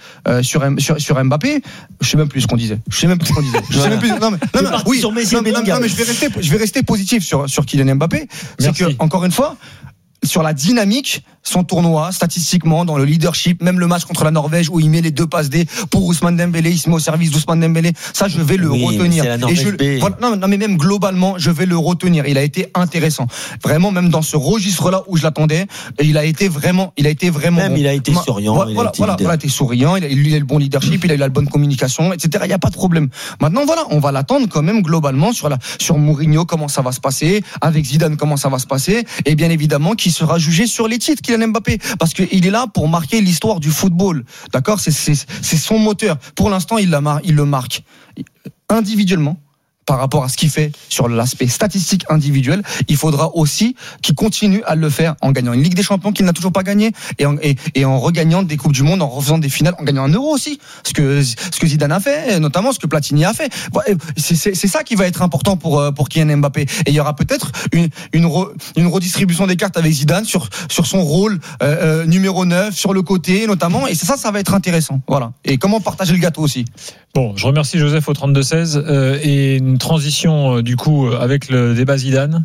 Mbappé, je sais même plus ce qu'on disait. Je sais même plus. Non mais oui. Sur Messi et Bellingham. Non mais je vais rester positif sur Kylian Mbappé. C'est que encore une fois. Sur la dynamique, son tournoi, statistiquement, dans le leadership, même le match contre la Norvège où il met les 2 passes D pour Ousmane Dembélé, il se met au service d'Ousmane Dembélé, ça je vais le retenir. Non mais même globalement, je vais le retenir. Il a été intéressant. Vraiment, même dans ce registre-là où je l'attendais, il a été vraiment même bon. Il a été souriant. Il a été souriant, il a eu le bon leadership, il a eu la bonne communication, etc. Il n'y a pas de problème. Maintenant, voilà, on va l'attendre quand même globalement sur Mourinho, comment ça va se passer, avec Zidane, comment ça va se passer, et bien évidemment, qui sera jugé sur les titres, Kylian Mbappé, parce qu'il est là pour marquer l'histoire du football. D'accord, c'est son moteur. Pour l'instant, il le marque individuellement. Par rapport à ce qu'il fait sur l'aspect statistique individuel, il faudra aussi qu'il continue à le faire en gagnant une Ligue des Champions qu'il n'a toujours pas gagnée et en regagnant des Coupes du Monde, en refaisant des finales, en gagnant un Euro aussi. Ce que Zidane a fait, notamment ce que Platini a fait. C'est ça qui va être important pour Kylian Mbappé. Et il y aura peut-être une redistribution des cartes avec Zidane sur son rôle numéro 9, sur le côté notamment. Et ça va être intéressant. Voilà. Et comment partager le gâteau aussi. Bon, je remercie Joseph au 32-16 et une transition du coup avec le débat Zidane.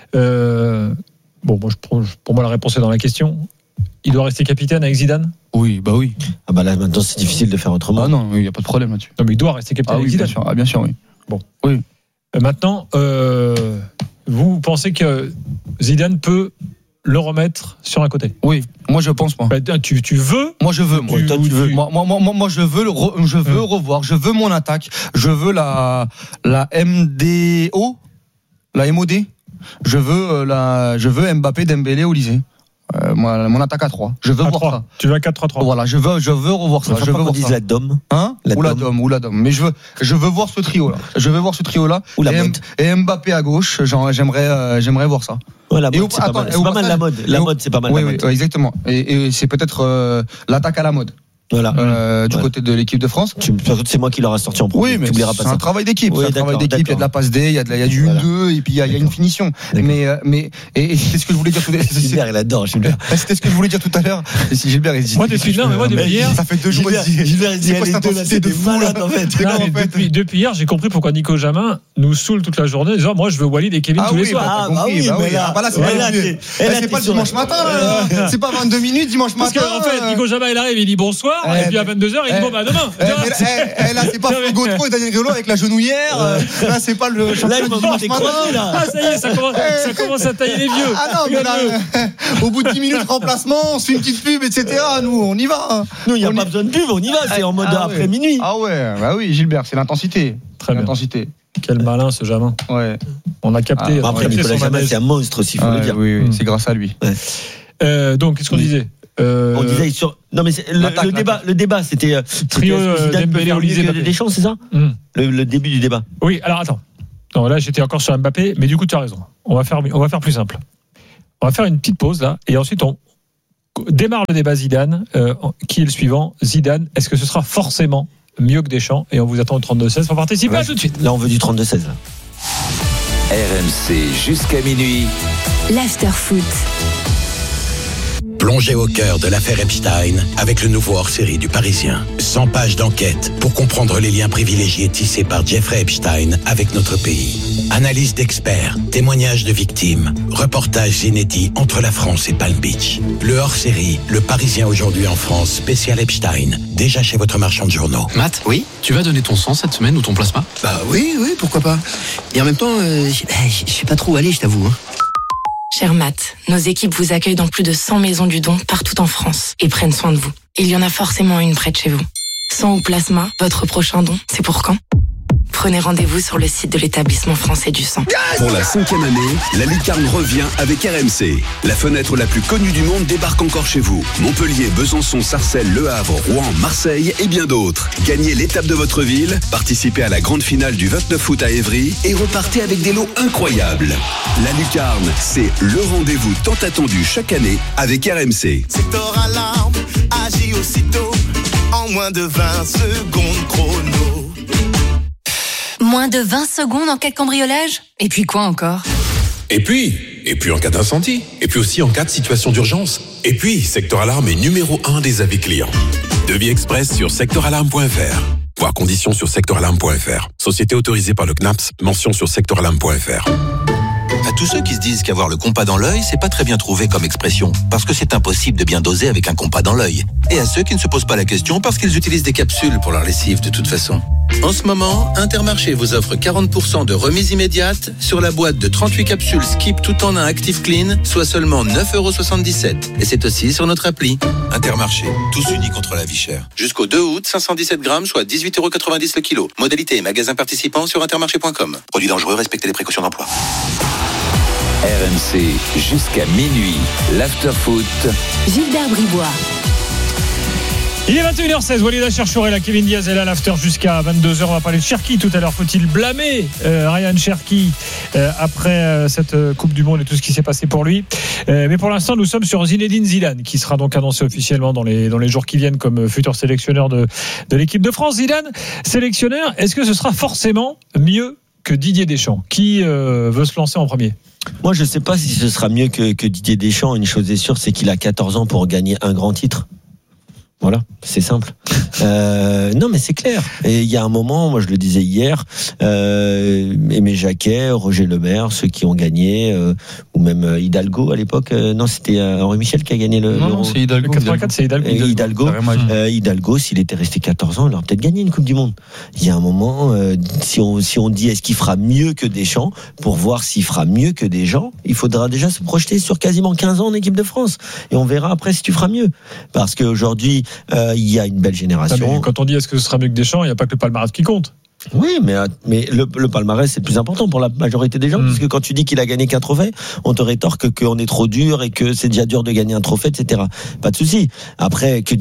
Bon, moi, pour moi la réponse est dans la question. Il doit rester capitaine avec Zidane ? Oui, bah oui. Ah bah là maintenant c'est difficile de faire autrement. Ah non, il n'y a pas de problème là-dessus. Non mais il doit rester capitaine avec Zidane. Bien sûr, oui. Bon, oui. Maintenant, vous pensez que Zidane peut le remettre sur un côté? Oui, moi je pense pas. Tu veux? Moi je veux. Moi je veux revoir. Je veux mon attaque. Je veux la MDO, la MOD. Je veux Mbappé, Dembélé, Olysée. Mon attaque à 3. Je veux voir 3. ça. Tu veux un 4-3-3. Voilà, je veux revoir ça. Je veux voir ça. la Dom. Hein? Ou la Dom. Mais je veux voir ce trio-là. Ou la mode. Et Mbappé à gauche. J'aimerais voir ça. Ouais, la mode, c'est pas mal la mode. La mode, c'est pas mal. Oui, exactement. Et c'est peut-être l'attaque à la mode. Voilà. Du côté de l'équipe de France. C'est moi qui l'aura sorti en premier. Oui, mais c'est un travail d'équipe. Oui, il y a de la passe D, il y a du 1-2 et puis il y a une finition. Mais c'est ce que je voulais dire tout à l'heure. Gilbert, il adore Gilbert. C'était ce que je voulais dire tout à l'heure. Et si Gilbert, il dit. Moi, depuis hier. Ça fait 2 jours. Gilbert, il dit c'est quoi cette intensité de fou là en fait. Depuis hier, j'ai compris pourquoi Nico Jamin nous saoule toute la journée. Disant, moi, je veux Walid et Kevin tous les soirs. C'est pas le dimanche matin. C'est pas 22 minutes dimanche matin. Parce qu'en fait, Nico Jamin, il arrive, il dit bonsoir. Et puis à 22h, il dit bon, bah demain. Là, c'est pas Gautreau et Daniel Grelot avec la genouillère. Là, c'est pas le championnat du dimanche matin. Ah, ça y est, ça commence à tailler les vieux. Ah non, mais là, au bout de 10 minutes remplacement, on se fait une petite pub, etc. Nous, on y va. Nous, il n'y a pas besoin de pub, on y va. C'est en mode après minuit. Ah ouais, bah oui, Gilbert, c'est l'intensité. Très bien. L'intensité. Quel malin ce Jamin. Ouais. On a capté. Après, Nicolas Jamin, c'est un monstre aussi, il faut le dire. Oui, c'est grâce à lui. Donc, qu'est-ce qu'on disait? On disait sur. Non, mais le débat, c'était. Trio Dembélé, Olysée, Deschamps, c'est ça? Le début du débat. Oui, alors attends. Non, là, j'étais encore sur Mbappé, mais du coup, tu as raison. On va faire plus simple. On va faire une petite pause, là, et ensuite, on démarre le débat Zidane, qui est le suivant. Zidane, est-ce que ce sera forcément mieux que Deschamps? Et on vous attend au 32-16 pour participer. À tout de suite. Là, on veut du 32-16. RMC jusqu'à minuit. L'Afterfoot. Plongez au cœur de l'affaire Epstein avec le nouveau hors-série du Parisien. 100 pages d'enquête pour comprendre les liens privilégiés tissés par Jeffrey Epstein avec notre pays. Analyse d'experts, témoignages de victimes, reportages inédits entre la France et Palm Beach. Le hors-série, le Parisien aujourd'hui en France, spécial Epstein, déjà chez votre marchand de journaux. Matt, oui, tu vas donner ton sang cette semaine ou ton plasma? Bah oui, pourquoi pas. Et en même temps, je sais pas trop où aller, je t'avoue. Cher Matt, nos équipes vous accueillent dans plus de 100 maisons du don partout en France et prennent soin de vous. Il y en a forcément une près de chez vous. Sang ou plasma, votre prochain don, c'est pour quand? Prenez rendez-vous sur le site de l'établissement français du sang. Pour la 5e année, la lucarne revient avec RMC. La fenêtre la plus connue du monde débarque encore chez vous. Montpellier, Besançon, Sarcelles, Le Havre, Rouen, Marseille et bien d'autres. Gagnez l'étape de votre ville, participez à la grande finale du 29 août à Évry et repartez avec des lots incroyables. La lucarne, c'est le rendez-vous tant attendu chaque année avec RMC. Secteur Alarme agit aussitôt en moins de 20 secondes chrono. Moins de 20 secondes en cas de cambriolage? Et puis quoi encore? Et puis en cas d'incendie. Et puis aussi en cas de situation d'urgence. Et puis, Secteur Alarme est numéro 1 des avis clients. Devis express sur secteuralarme.fr. Voir conditions sur secteuralarme.fr. Société autorisée par le CNAPS. Mention sur secteuralarme.fr. À tous ceux qui se disent qu'avoir le compas dans l'œil, c'est pas très bien trouvé comme expression, parce que c'est impossible de bien doser avec un compas dans l'œil. Et à ceux qui ne se posent pas la question parce qu'ils utilisent des capsules pour leur lessive de toute façon. En ce moment, Intermarché vous offre 40% de remise immédiate sur la boîte de 38 capsules Skip tout en un Active Clean, soit seulement 9,77 €. Et c'est aussi sur notre appli. Intermarché, tous unis contre la vie chère. Jusqu'au 2 août, 517 grammes, soit 18,90 € le kilo. Modalité et magasin participant sur intermarché.com. Produit dangereux, respectez les précautions d'emploi. RMC jusqu'à minuit. L'Afterfoot. Gilbert Bribois. Il est 21h16, Walid Cherchourel, Kevin Diaz est là, l'after jusqu'à 22h. On va parler de Cherki tout à l'heure. Faut-il blâmer Ryan Cherki après cette Coupe du Monde et tout ce qui s'est passé pour lui? Mais pour l'instant, nous sommes sur Zinedine Zidane, qui sera donc annoncé officiellement dans les jours qui viennent comme futur sélectionneur de l'équipe de France. Zidane, sélectionneur, est-ce que ce sera forcément mieux que Didier Deschamps? Qui veut se lancer en premier? Moi, je ne sais pas si ce sera mieux que Didier Deschamps. Une chose est sûre, c'est qu'il a 14 ans pour gagner un grand titre. Voilà, c'est simple. Non, mais c'est clair. Et il y a un moment, moi je le disais hier, Aimé Jacquet, Roger Lemaire, ceux qui ont gagné, ou même Hidalgo à l'époque. Non, c'était Henri Michel qui a gagné le. Non, c'est Hidalgo. 84, c'est Hidalgo. Hidalgo, s'il était resté 14 ans, il aurait peut-être gagné une Coupe du Monde. Il y a un moment, si on dit est-ce qu'il fera mieux que Deschamps, pour voir s'il fera mieux que Deschamps, il faudra déjà se projeter sur quasiment 15 ans en équipe de France. Et on verra après si tu feras mieux. Parce qu'aujourd'hui, il y a une belle génération. Quand on dit est-ce que ce sera mieux que Deschamps, il n'y a pas que le palmarès qui compte. Oui, mais le palmarès, c'est le plus important pour la majorité des gens, parce que quand tu dis qu'il a gagné qu'un trophée, on te rétorque qu'on est trop dur et que c'est déjà dur de gagner un trophée, etc. Pas de souci. Après, que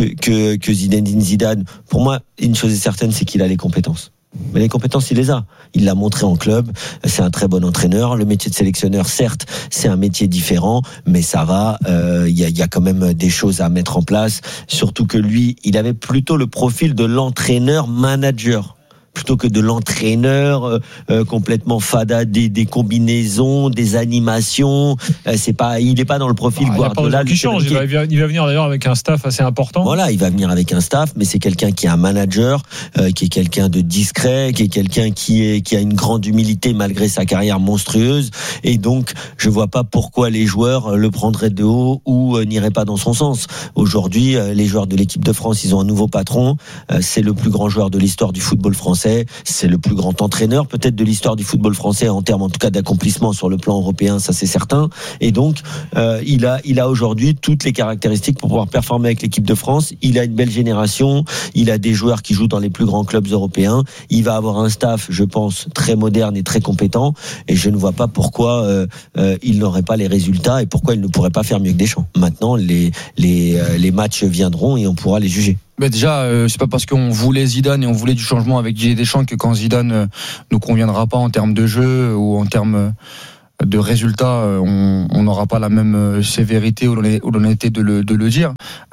Zinedine Zidane, pour moi, une chose est certaine, c'est qu'il a les compétences. Mais les compétences, il les a. Il l'a montré en club. C'est un très bon entraîneur. Le métier de sélectionneur, certes, c'est un métier différent, mais ça va. Il y a quand même des choses à mettre en place. Surtout que lui, il avait plutôt le profil de l'entraîneur-manager, plutôt que de l'entraîneur complètement fada, des combinaisons, des animations. Il est pas dans le profil Guardiola. Il change. Il va venir d'ailleurs avec un staff assez important. Voilà, il va venir avec un staff, mais c'est quelqu'un qui est un manager, qui est quelqu'un de discret, qui est quelqu'un qui a une grande humilité malgré sa carrière monstrueuse. Et donc, je vois pas pourquoi les joueurs le prendraient de haut ou n'iraient pas dans son sens. Aujourd'hui, les joueurs de l'équipe de France, ils ont un nouveau patron. C'est le plus grand joueur de l'histoire du football français. C'est le plus grand entraîneur peut-être de l'histoire du football français en termes en tout cas d'accomplissement sur le plan européen, ça c'est certain. Et donc il a aujourd'hui toutes les caractéristiques pour pouvoir performer avec l'équipe de France. Il a une belle génération, il a des joueurs qui jouent dans les plus grands clubs européens. Il va avoir un staff, je pense, très moderne et très compétent. Et je ne vois pas pourquoi il n'aurait pas les résultats et pourquoi il ne pourrait pas faire mieux que Deschamps. Maintenant, les matchs viendront et on pourra les juger. Mais déjà, c'est pas parce qu'on voulait Zidane et on voulait du changement avec Didier Deschamps que quand Zidane nous conviendra pas en termes de jeu ou en termes de résultats, on n'aura pas la même sévérité ou l'honnêteté de le dire.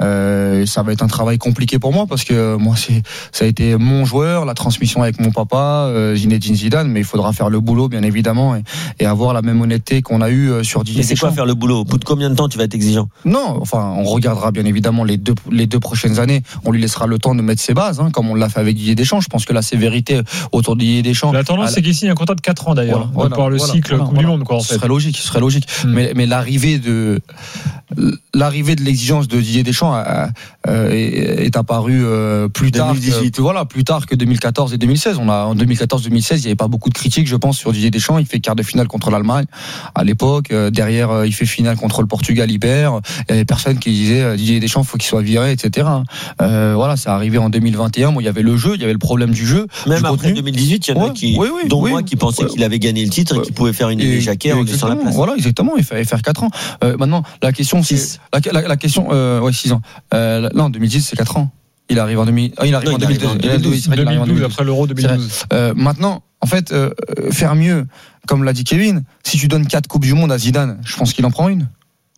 Ça va être un travail compliqué pour moi parce que moi ça a été mon joueur, la transmission avec mon papa, Zinedine Zidane, mais il faudra faire le boulot bien évidemment et avoir la même honnêteté qu'on a eu sur Didier Deschamps. Mais c'est quoi faire le boulot? Au bout de combien de temps tu vas être exigeant? Non, enfin on regardera bien évidemment les deux prochaines années. On lui laissera le temps de mettre ses bases, comme on l'a fait avec Didier Deschamps. Je pense que la sévérité autour de Didier Deschamps. La tendance c'est qu'il signe un contrat de 4 ans d'ailleurs. On va pouvoir le cycle Coupe du Monde quoi. Ce serait logique. Mais l'arrivée de l'exigence de Didier Deschamps est apparue plus tard que 2014 et 2016. En 2014-2016, il n'y avait pas beaucoup de critiques, je pense, sur Didier Deschamps. Il fait quart de finale contre l'Allemagne à l'époque. Derrière, il fait finale contre le Portugal, il perd. Il y avait personne qui disait Didier Deschamps, faut qu'il soit viré, etc. C'est arrivé en 2021. Bon, il y avait le jeu, il y avait le problème du jeu. Même après 2018, il y en a dont moi qui pensaient qu'il avait gagné le titre et qu'il pouvait faire une Jacquet en laissant la place. Voilà, exactement. Il fallait faire 4 ans. Maintenant, la question, c'est la question. 6 ans. Là, en 2010, c'est 4 ans. Il arrive en 2012. Il arrive en 2012 après l'Euro 2012. Maintenant, en fait, faire mieux, comme l'a dit Kevin. Si tu donnes 4 coupes du monde à Zidane, je pense qu'il en prend une.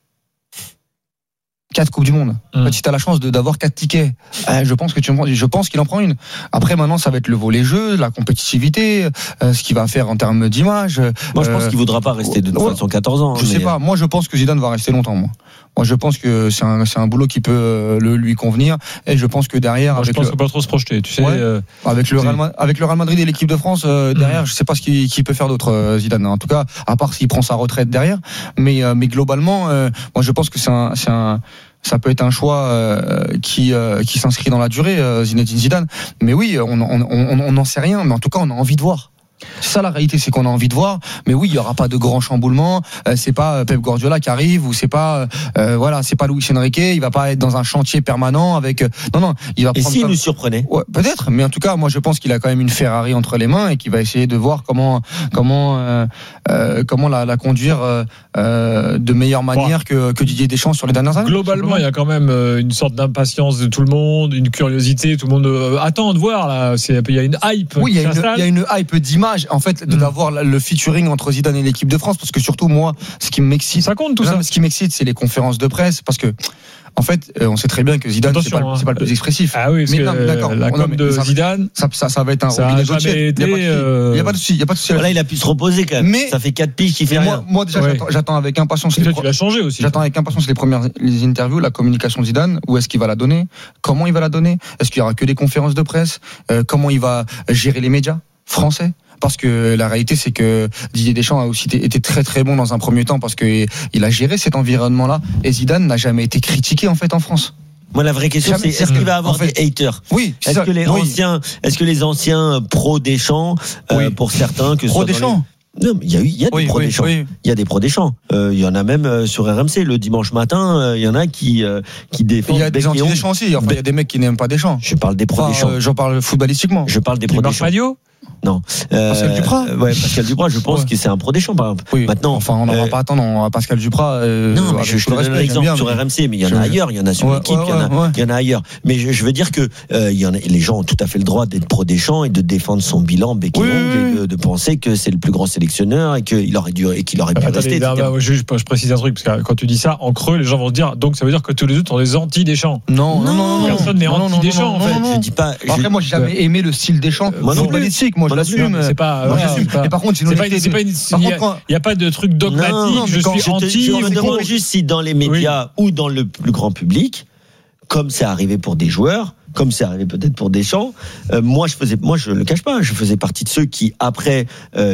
4 coupes du monde. Si tu as la chance d'avoir 4 tickets, je pense qu'il en prend une. Après maintenant ça va être le volet jeu, la compétitivité, ce qu'il va faire en termes d'image. Moi je pense qu'il voudra pas rester de toute façon 14 ans. Je sais pas, moi je pense que Zidane va rester longtemps moi je pense que c'est un boulot qui peut lui convenir et je pense que derrière je pense qu'il peut pas trop se projeter, tu sais avec le Real Madrid et l'équipe de France derrière, je sais pas ce qu'il peut faire d'autre Zidane, en tout cas à part s'il prend sa retraite derrière, mais globalement moi je pense que ça peut être un choix qui s'inscrit dans la durée, Zinedine Zidane. Mais oui, on n'en sait rien, mais en tout cas, on a envie de voir. C'est ça la réalité, c'est qu'on a envie de voir. Mais oui, il y aura pas de grand chamboulement. C'est pas Pep Guardiola qui arrive ou c'est pas c'est pas Luis Enrique. Il va pas être dans un chantier permanent avec. Non, il va. Et s'il nous surprenait? Ouais, peut-être. Mais en tout cas, moi, je pense qu'il a quand même une Ferrari entre les mains et qu'il va essayer de voir comment la conduire de meilleure manière que Didier Deschamps sur les dernières années. Globalement, il y a quand même une sorte d'impatience de tout le monde, une curiosité. Tout le monde attend de voir là. Il y a une hype. Oui, il y a une hype d'image. En fait, d'avoir le featuring entre Zidane et l'équipe de France, parce que surtout moi, ce qui m'excite, ça compte tout ça. Ce qui m'excite, c'est les conférences de presse, parce que en fait, on sait très bien que Zidane, c'est pas le plus expressif. Ah oui, mais d'accord. La com de Zidane, ça va être un robinet d'eau tiède. Il y a pas de souci. Là, il a pu se reposer quand même. Mais ça fait 4 piges qu'il fait rien. Moi déjà, j'attends avec impatience. Tu l'as changé aussi. J'attends avec impatience les interviews, la communication de Zidane. Où est-ce qu'il va la donner? Comment il va la donner? Est-ce qu'il y aura que des conférences de presse? Comment il va gérer les médias français? Parce que la réalité, c'est que Didier Deschamps a aussi été très très bon dans un premier temps parce que il a géré cet environnement-là et Zidane n'a jamais été critiqué en fait en France. Moi, la vraie question, c'est est-ce qu'il va avoir des haters? Oui. Est-ce que les anciens pro Deschamps, pour certains, que pro Deschamps. Non, mais il y a des pros des champs. Il y a des pros des champs. Il y en a même sur RMC le dimanche matin. Il y en a qui défendent. Il y a des anti-Deschamps aussi. Enfin, il y a des mecs qui n'aiment pas Deschamps. Je parle des pros des champs. J'en parle footballistiquement. Je parle des pros des champs. Non. Pascal Duprat. Ouais, Pascal Duprat, je pense que c'est un pro des champs, par exemple. Oui. Maintenant, enfin, on n'en va pas attendre à Pascal Duprat. Non, mais je te donne un exemple sur RMC, mais il y en a ailleurs, il y en a sur l'équipe, il y en a ailleurs. Mais je veux dire que les gens ont tout à fait le droit d'être pro des champs et de défendre son bilan bec et ongle, et de penser que c'est le plus grand sélectionneur et qu'il aurait dû rester. Je précise un truc, parce que quand tu dis ça, en creux, les gens vont se dire, donc ça veut dire que tous les autres sont des anti-Deschamps. Non. Personne n'est anti-Deschamps, en fait. Je dis pas. Après, moi, j'ai jamais aimé le style Deschamps. Footballistique, moi, je l'assume. C'est pas. Et par contre, il n'y a pas de truc dogmatique. Je suis anti. Je me demande juste si dans les médias ou dans le plus grand public, comme c'est arrivé pour des joueurs, comme c'est arrivé peut-être pour Deschamps, moi je le cache pas, je faisais partie de ceux qui après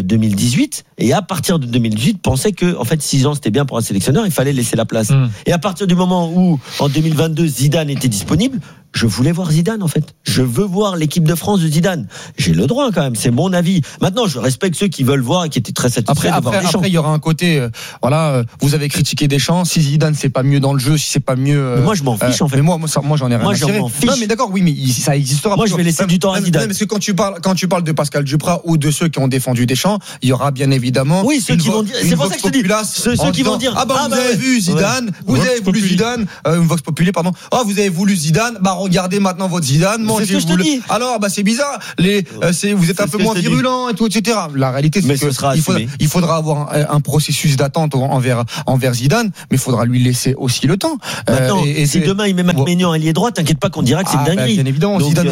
2018 et à partir de 2018 pensaient que en fait 6 ans c'était bien pour un sélectionneur, il fallait laisser la place. Et à partir du moment où en 2022 Zidane était disponible, je voulais voir Zidane en fait. Je veux voir l'équipe de France de Zidane. J'ai le droit quand même, c'est mon avis. Maintenant, je respecte ceux qui veulent voir et qui étaient très satisfaits de voir Deschamps. Après, il y aura un côté, vous avez critiqué Deschamps. Si Zidane c'est pas mieux dans le jeu, si c'est pas mieux. Mais moi, je m'en fiche en fait. Mais moi, j'en ai rien à cirer. Moi, fiche. Non, mais d'accord, oui, mais ça existera. Moi, je vais laisser du temps à Zidane. Parce que quand tu parles de Pascal Duprat ou de ceux qui ont défendu Deschamps, il y aura bien évidemment. Oui, ceux qui vont dire. C'est pour ça que je te dis. Ceux qui vont dire. Vous avez vu Zidane, vous avez voulu Zidane, Vox Populi, pardon. Vous avez voulu Zidane. Regardez maintenant votre Zidane, alors c'est bizarre. Vous êtes un peu moins virulent et tout, etc. La réalité, c'est qu'il faudra avoir un processus d'attente envers Zidane, mais il faudra lui laisser aussi le temps. Maintenant, si demain il met Maignan ailier droit, t'inquiète pas qu'on dira que c'est une dinguerie. Bien évidemment, Zidane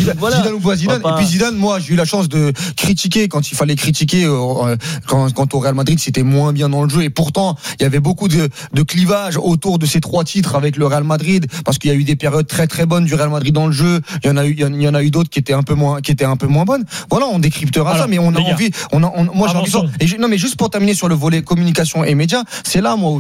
ou pas Zidane. Et puis Zidane, moi j'ai eu la chance de critiquer quand il fallait critiquer quand au Real Madrid c'était moins bien dans le jeu, et pourtant il y avait beaucoup de clivage autour de ces 3 titres avec le Real Madrid, parce qu'il y a eu des périodes très très bonnes du Real Madrid dans le jeu. Il y en a eu d'autres qui étaient un peu moins bonnes. Voilà, on décryptera ça, mais on a envie. Moi, j'ai envie. Non, mais juste pour terminer sur le volet communication et médias, c'est là moi où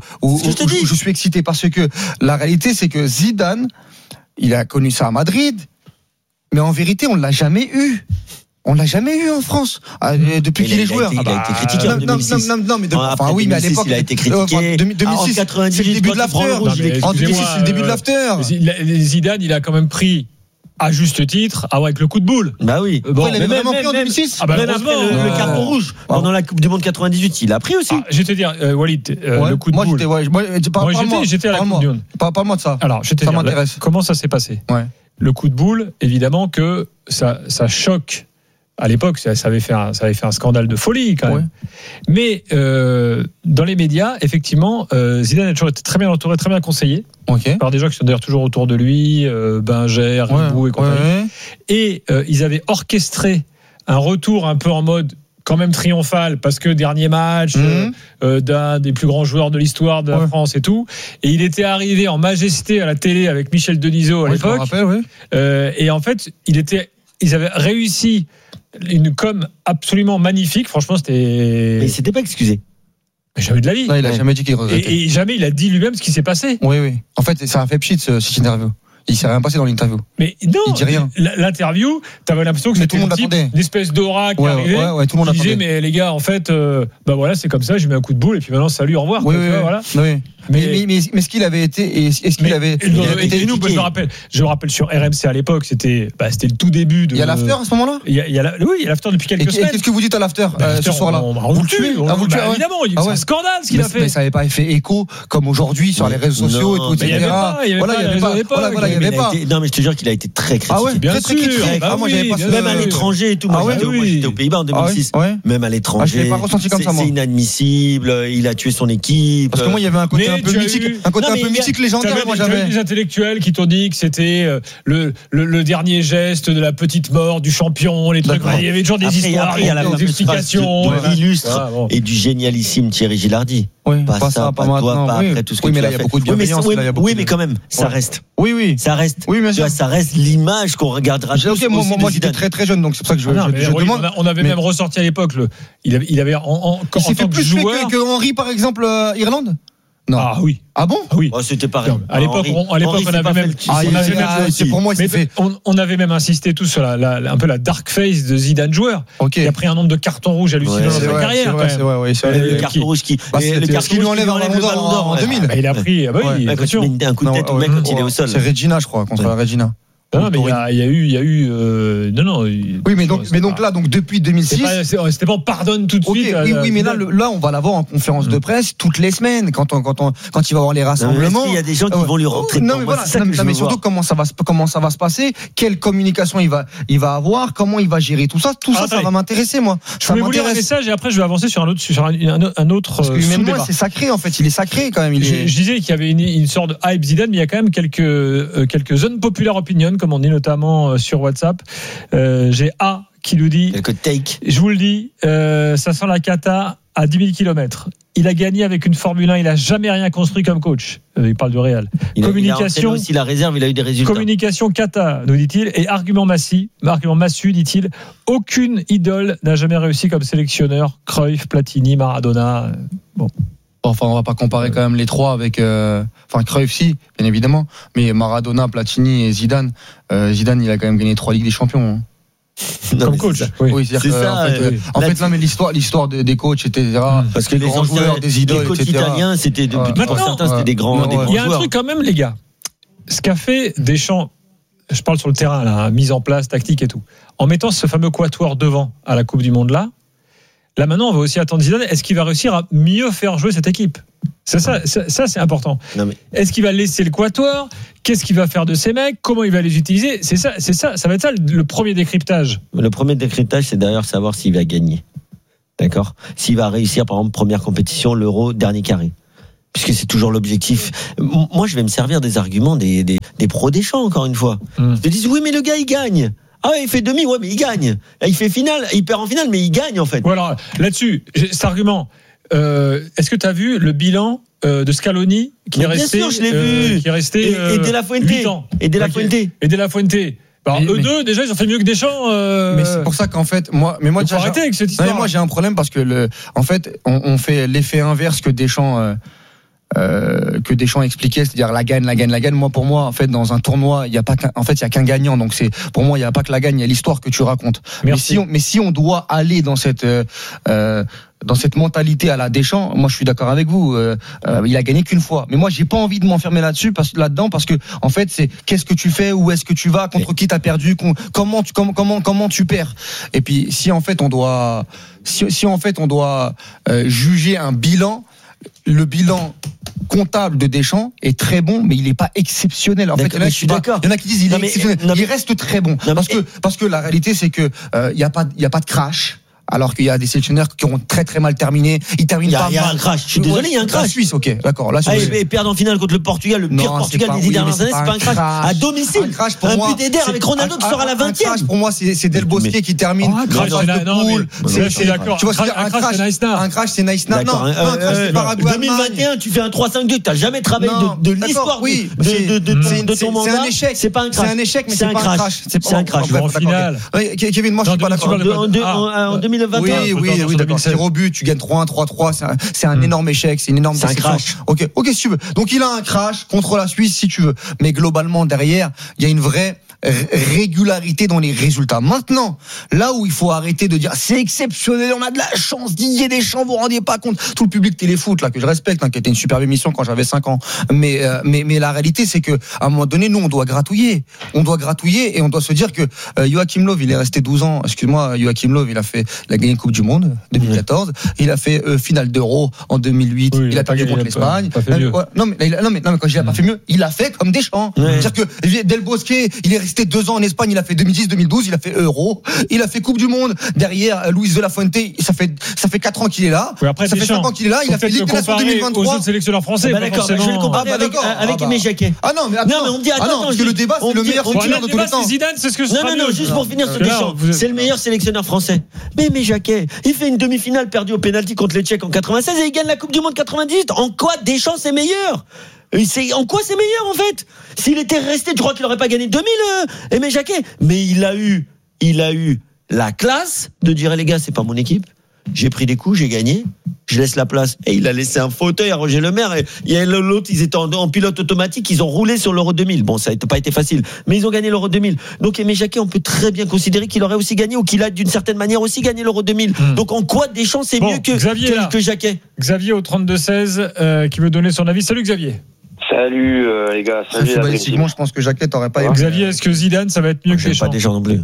je suis excité, parce que la réalité, c'est que Zidane, il a connu ça à Madrid, mais en vérité, on l'a jamais eu. On l'a jamais eu en France depuis qu'il est joueur. Il a été critiqué en 2006. Non, mais à l'époque, il a été critiqué. 2006, c'est le début de l'after. En 2006, c'est le début de l'after. Zidane, il a quand même pris à juste titre, avec le coup de boule. Bah oui. Bon, il avait vraiment pris en 2006. Même après le carton rouge pendant la Coupe du Monde 98, il a pris aussi. Je vais te dire, Walid, le coup de boule. Moi, j'étais à la Coupe du Monde. Parle-moi de ça. Alors, ça m'intéresse. Comment ça s'est passé ? Le coup de boule, évidemment que ça choque. À l'époque, ça avait fait un scandale de folie quand même. Mais dans les médias, effectivement, Zidane a toujours été très bien entouré, très bien conseillé par des gens qui sont d'ailleurs toujours autour de lui, Binger, Ribou et compagnie. Et ils avaient orchestré un retour un peu en mode quand même triomphal, parce que dernier match d'un des plus grands joueurs de l'histoire de la France et tout. Et il était arrivé en majesté à la télé avec Michel Denisot à l'époque. Je me rappelle, et en fait, ils avaient réussi une com absolument magnifique. Franchement, c'était. Mais il s'était pas excusé. Mais jamais de la vie. Non, il a jamais dit qu'il regrettait. Et jamais il a dit lui-même ce qui s'est passé. Oui. En fait, ça a fait pchit cette interview. Il s'est rien passé dans l'interview. Mais non, il dit rien. L'interview, t'avais l'impression que c'était une espèce d'aura qui arrivait. Tout le monde disait, mais les gars, en fait, voilà, c'est comme ça. J'ai mis un coup de boule et puis maintenant, salut, au revoir. Voilà. Mais ce qu'il avait été, est-ce qu'il avait été nous, je me rappelle sur RMC à l'époque, c'était le tout début de. Il y a l'after à ce moment-là. Oui, il y a l'after depuis quelques semaines. Qu'est-ce que vous dites à l'after ce soir-là? Vous le tuez. Évidemment, c'est un scandale ce qu'il a fait. Mais ça n'avait pas fait écho comme aujourd'hui sur les réseaux sociaux et tout, etc. Il y avait pas. Non, mais je te jure qu'il a été très critiqué. Ah ouais, bien très critiqué. Moi, j'avais pas même à l'étranger et tout. Moi, j'étais aux Pays-Bas en 2006. Même à l'étranger. Je l'ai pas ressenti comme ça, moi. C'est inadmissible. Il a tué son équipe. Parce que moi, il y avait un côté un peu mythique, légendaire. Moi, j'avais des intellectuels qui t'ont dit que c'était le dernier geste de la petite mort du champion. Les trucs. Il y avait toujours des histoires, des explications. De l'illustre et du génialissime Thierry Gilardi. Pas ça, pas maintenant. Après tout ce que tu as fait. Mais là, il y a beaucoup de bienveillance. Oui, mais quand même, ça reste. Oui. Ça reste. Oui, bien sûr. Ça reste l'image qu'on regardera. Moi, j'étais très très jeune, donc c'est pour ça que je demande. On avait même ressorti à l'époque. Il avait en tant que joueur. Que Henry, par exemple, Irlande. Non. Ah oui. Ah bon? Oui. Oh, c'était pareil. À l'époque, on avait même. C'est pour moi, on avait même insisté tous sur un peu la dark face de Zidane joueur. Okay. Il a pris un nombre de cartons rouges hallucinants dans sa carrière. C'est vrai. Le carton rouge qui lui enlève un ballon d'or en 2000. Il a pris. Quand tu mets un coup de tête au mec quand il est au sol. C'est Regina, je crois, contre la Regina. Non, mais il y a eu. Non. Oui, mais donc là, depuis 2006. C'était pas on pardonne tout de suite. Oui, mais là, on va l'avoir en conférence de presse toutes les semaines quand il va avoir les rassemblements. Il y a des gens qui vont lui rentrer. Non, mais voilà. Mais surtout comment ça va se passer, quelle communication il va avoir, comment il va gérer tout ça. Tout ça va m'intéresser, moi. Je vais vous lire un message et après je vais avancer sur un autre. Parce que humainement, c'est sacré en fait. Il est sacré quand même. Je disais qu'il y avait une sorte de hype Zidane, mais il y a quand même quelques unpopular opinions, comme on dit notamment sur WhatsApp. J'ai A qui nous dit, quelques takes. Je vous le dis, ça sent la cata à 10 000 km. Il a gagné avec une Formule 1, il a jamais rien construit comme coach. Il parle de Real. Communication. Il a aussi la réserve, il a eu des résultats. Communication cata, nous dit-il, et argument massu, dit-il. Aucune idole n'a jamais réussi comme sélectionneur. Cruyff, Platini, Maradona. Bon. Enfin, on va pas comparer quand même les trois avec. Cruyff, si, bien évidemment. Mais Maradona, Platini et Zidane. Zidane, il a quand même gagné 3 Ligues des Champions. Hein. Comme coach. Oui, c'est ça. En fait, mais l'histoire des coachs, etc. Parce que les grands joueurs, des idoles, les coachs etc. italiens, c'était pour certains, c'était des grands joueurs. Il y a un truc quand même, les gars. Ce qu'a fait Deschamps, je parle sur le terrain, là, mise en place, tactique et tout, en mettant ce fameux quatuor devant à la Coupe du Monde là. Là maintenant, on va aussi attendre Zidane. Est-ce qu'il va réussir à mieux faire jouer cette équipe ? C'est ça, c'est important. Est-ce qu'il va laisser le quatuor ? Qu'est-ce qu'il va faire de ces mecs ? Comment il va les utiliser ? Ça va être ça le premier décryptage. Le premier décryptage, c'est d'ailleurs savoir s'il va gagner. D'accord ? S'il va réussir, par exemple, première compétition, l'Euro, dernier carré. Puisque c'est toujours l'objectif. Moi, je vais me servir des arguments des pros Deschamps, encore une fois. Ils te disent, oui, mais le gars, il gagne. Ah ouais, il fait demi, ouais, mais il gagne. Il fait finale, il perd en finale, mais il gagne en fait. Voilà, là-dessus, cet argument. Est-ce que tu as vu le bilan de Scaloni qui est resté, bien sûr, je l'ai vu. Qui est resté et De La Fuente. 8 ans. Et De La Fuente. Et De La Fuente. Alors, eux deux, déjà, ils ont fait mieux que Deschamps. Mais c'est pour ça qu'en fait, moi, faut arrêter avec cette histoire. Moi, j'ai un problème parce que en fait, on fait l'effet inverse que Deschamps expliquait, c'est-à-dire la gagne. Moi, pour moi, en fait, dans un tournoi, il y a qu'un gagnant. Donc pour moi, il y a pas que la gagne, il y a l'histoire que tu racontes. Mais si on doit aller dans cette mentalité à la Deschamps, moi je suis d'accord avec vous. Il a gagné qu'une fois. Mais moi j'ai pas envie de m'enfermer là-dedans parce que en fait c'est qu'est-ce que tu fais, où est-ce que tu vas, contre qui t'as perdu, comment tu perds. Et puis si en fait on doit juger un bilan. Le bilan comptable de Deschamps est très bon, mais il n'est pas exceptionnel. En fait, là, je suis d'accord. Il y en a qui disent il est exceptionnel. Il reste très bon parce que la réalité c'est que il y a pas de crash. Alors qu'il y a des sélectionneurs qui ont très très mal terminé. Ils terminent pas mal. Il y a un crash. Je suis désolé, il y a un crash. La Suisse, ok, d'accord. Et perdre en finale contre le Portugal, le pire Portugal des 10 dernières années, c'est pas un crash. À domicile, un but d'Eder avec Ronaldo qui sort à la 20e. Pour moi, c'est Del Bosque qui termine. Un crash, c'est d'accord. Tu vois, un crash, c'est Naïsna. Non, un crash, c'est Paraguay. 2021, tu fais un 3-5-2, t'as jamais travaillé de l'histoire de ton mandat. C'est un échec. C'est pas un crash. C'est un échec, mais c'est pas un crash. C'est un crash. En finale. Kevin, moi, je suis pas d'accord. En 2021. Oui, d'accord. C'est au but, tu gagnes 3-1, 3-3, c'est un énorme échec, c'est une énorme déception. C'est un crash. Ok, si tu veux. Donc il a un crash contre la Suisse, si tu veux. Mais globalement, derrière, il y a une vraie régularité dans les résultats. Maintenant, là où il faut arrêter de dire c'est exceptionnel, on a de la chance, Didier Deschamps, vous vous rendiez pas compte, tout le public téléfoot là que je respecte, qui était une superbe émission quand j'avais 5 ans. Mais la réalité c'est que à un moment donné, nous on doit gratouiller et on doit se dire que Joachim Löw, il est resté 12 ans. Excuse-moi, Joachim Löw, il a gagné une Coupe du Monde 2014, il a fait finale d'Euro en 2008, il a perdu contre l'Espagne. Non mais quand je dis il a pas fait mieux, il a fait comme Deschamps. C'est-à-dire que Del Bosque, il est resté 2 ans en Espagne, il a fait 2010, 2012, il a fait Euro, il a fait Coupe du Monde. Derrière, Luis De La Fuente, ça fait 4 ans qu'il est là. Oui, après, ça fait 5 ans qu'il est là, il a fait Ligue des Nations 2023. Aux autres sélectionneurs français. D'accord, je vais le comparer avec Aimé Jacquet. Ah non, mais on me dit attends, parce que le débat c'est le meilleur sélectionneur de tous les temps. Zidane, c'est ce que je Non, juste pour finir sur Deschamps, c'est le meilleur sélectionneur français. Mais Aimé Jacquet, il fait une demi-finale perdue au pénalty contre les Tchèques en 96 et il gagne la Coupe du Monde 98. En quoi Deschamps c'est meilleur ? En quoi c'est meilleur en fait ? S'il était resté, tu crois qu'il aurait pas gagné 2000 Aimé Jacquet ? Mais il a eu la classe de dire les gars, c'est pas mon équipe. j'ai pris des coups, j'ai gagné. Je laisse la place. Et il a laissé un fauteuil à Roger Lemaire. Et il y a l'autre, ils étaient en pilote automatique. Ils ont roulé sur l'Euro 2000. Bon, ça n'a pas été facile. Mais ils ont gagné l'Euro 2000. Donc, Aimé Jacquet, on peut très bien considérer qu'il aurait aussi gagné ou qu'il a d'une certaine manière aussi gagné l'Euro 2000. Donc, en quoi Deschamps, c'est mieux que Jacquet? Xavier au 32-16 qui veut donner son avis. Salut Xavier. Salut les gars. Salut. Footballistiquement, je pense que Jacquet t'aurait pas aimé. Xavier, est-ce que Zidane, ça va être mieux que Deschamps? Pas Deschamps non plus.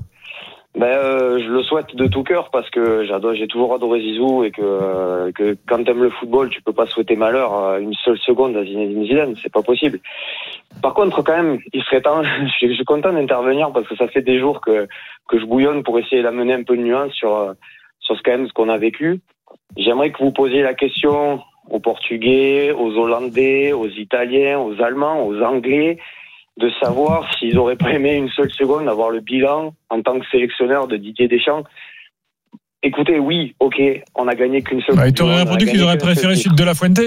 Je le souhaite de tout cœur parce que j'ai toujours adoré Zizou et que quand t'aimes le football, tu peux pas souhaiter malheur à une seule seconde à Zinedine Zidane, c'est pas possible. Par contre, quand même, il serait temps, je suis content d'intervenir parce que ça fait des jours que je bouillonne pour essayer d'amener un peu de nuance sur ce qu'on a vécu. J'aimerais que vous posiez la question aux Portugais, aux Hollandais, aux Italiens, aux Allemands, aux Anglais, de savoir s'ils auraient pas aimé une seule seconde d'avoir le bilan en tant que sélectionneur de Didier Deschamps. Écoutez, oui, ok, on a gagné qu'une seule. Ils t'auraient répondu qu'ils auraient préféré celui de La Fuente.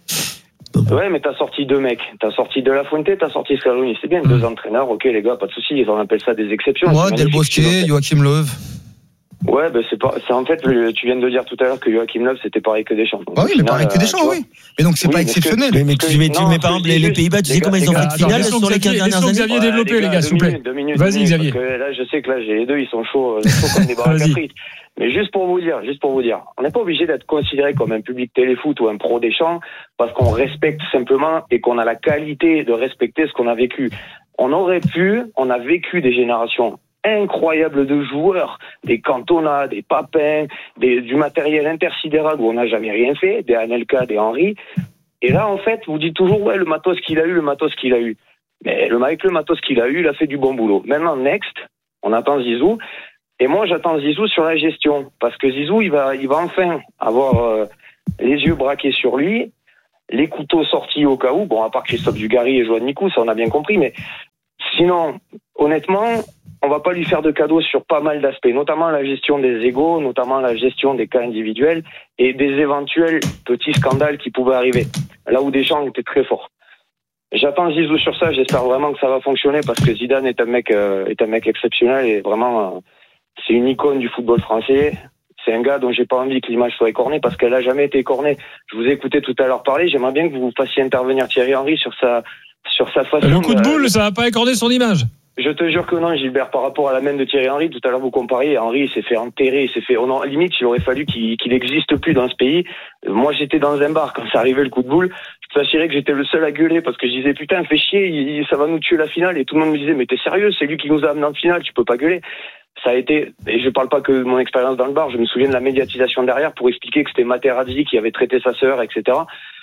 Ouais, mais t'as sorti deux mecs. T'as sorti De La Fuente, t'as sorti Scaloni. C'est bien, deux entraîneurs, ok les gars, pas de soucis, on appelle ça des exceptions. Moi, Del Bosque, Joachim Löw. Ouais, c'est en fait, tu viens de dire tout à l'heure que Joachim Löw c'était pareil que Deschamps. Ah oui, mais pareil que Deschamps, oui. Mais donc c'est pas exceptionnel. Mais tu mets par exemple les Pays-Bas, tu sais comment ils ont fait de finale sur les 15 dernières années. Xavier développer les gars, s'il vous plaît. Vas-y Xavier. Parce que là, je sais que là j'ai les deux, ils sont chauds comme des baraques à frites. Mais juste pour vous dire, on n'est pas obligé d'être considéré comme un public téléfoot ou un pro Deschamps parce qu'on respecte simplement et qu'on a la qualité de respecter ce qu'on a vécu. On a vécu des générations incroyables de joueurs, des Cantona, des Papin, du matériel intersidéral où on n'a jamais rien fait, des Anelka, des Henry. Et là, en fait, vous dites toujours, ouais, le matos qu'il a eu. Mais avec le matos qu'il a eu, il a fait du bon boulot. Maintenant, next, on attend Zizou. Et moi, j'attends Zizou sur la gestion. Parce que Zizou, il va enfin avoir les yeux braqués sur lui, les couteaux sortis au cas où. Bon, à part Christophe Dugarry et Joan Nicou, ça on a bien compris. Mais sinon, honnêtement, on va pas lui faire de cadeaux sur pas mal d'aspects, notamment la gestion des égos, notamment la gestion des cas individuels et des éventuels petits scandales qui pouvaient arriver. Là où Deschamps était très fort. J'attends Zizou sur ça, j'espère vraiment que ça va fonctionner parce que Zidane est un mec exceptionnel et vraiment c'est une icône du football français. C'est un gars dont j'ai pas envie que l'image soit écornée parce qu'elle a jamais été écornée. Je vous ai écouté tout à l'heure parler, j'aimerais bien que vous fassiez intervenir Thierry Henry sur sa façon. Le coup de boule, ça va pas écorner son image. Je te jure que non, Gilbert, par rapport à la main de Thierry Henry, tout à l'heure vous compariez, Henry il s'est fait enterrer, limite il aurait fallu qu'il n'existe plus dans ce pays. Moi j'étais dans un bar quand ça arrivait le coup de boule, je t'assurais que j'étais le seul à gueuler parce que je disais putain fais chier, ça va nous tuer la finale et tout le monde me disait mais t'es sérieux, c'est lui qui nous a amené en finale, tu peux pas gueuler. Ça a été, et je parle pas que de mon expérience dans le bar, je me souviens de la médiatisation derrière pour expliquer que c'était Materazzi qui avait traité sa sœur, etc.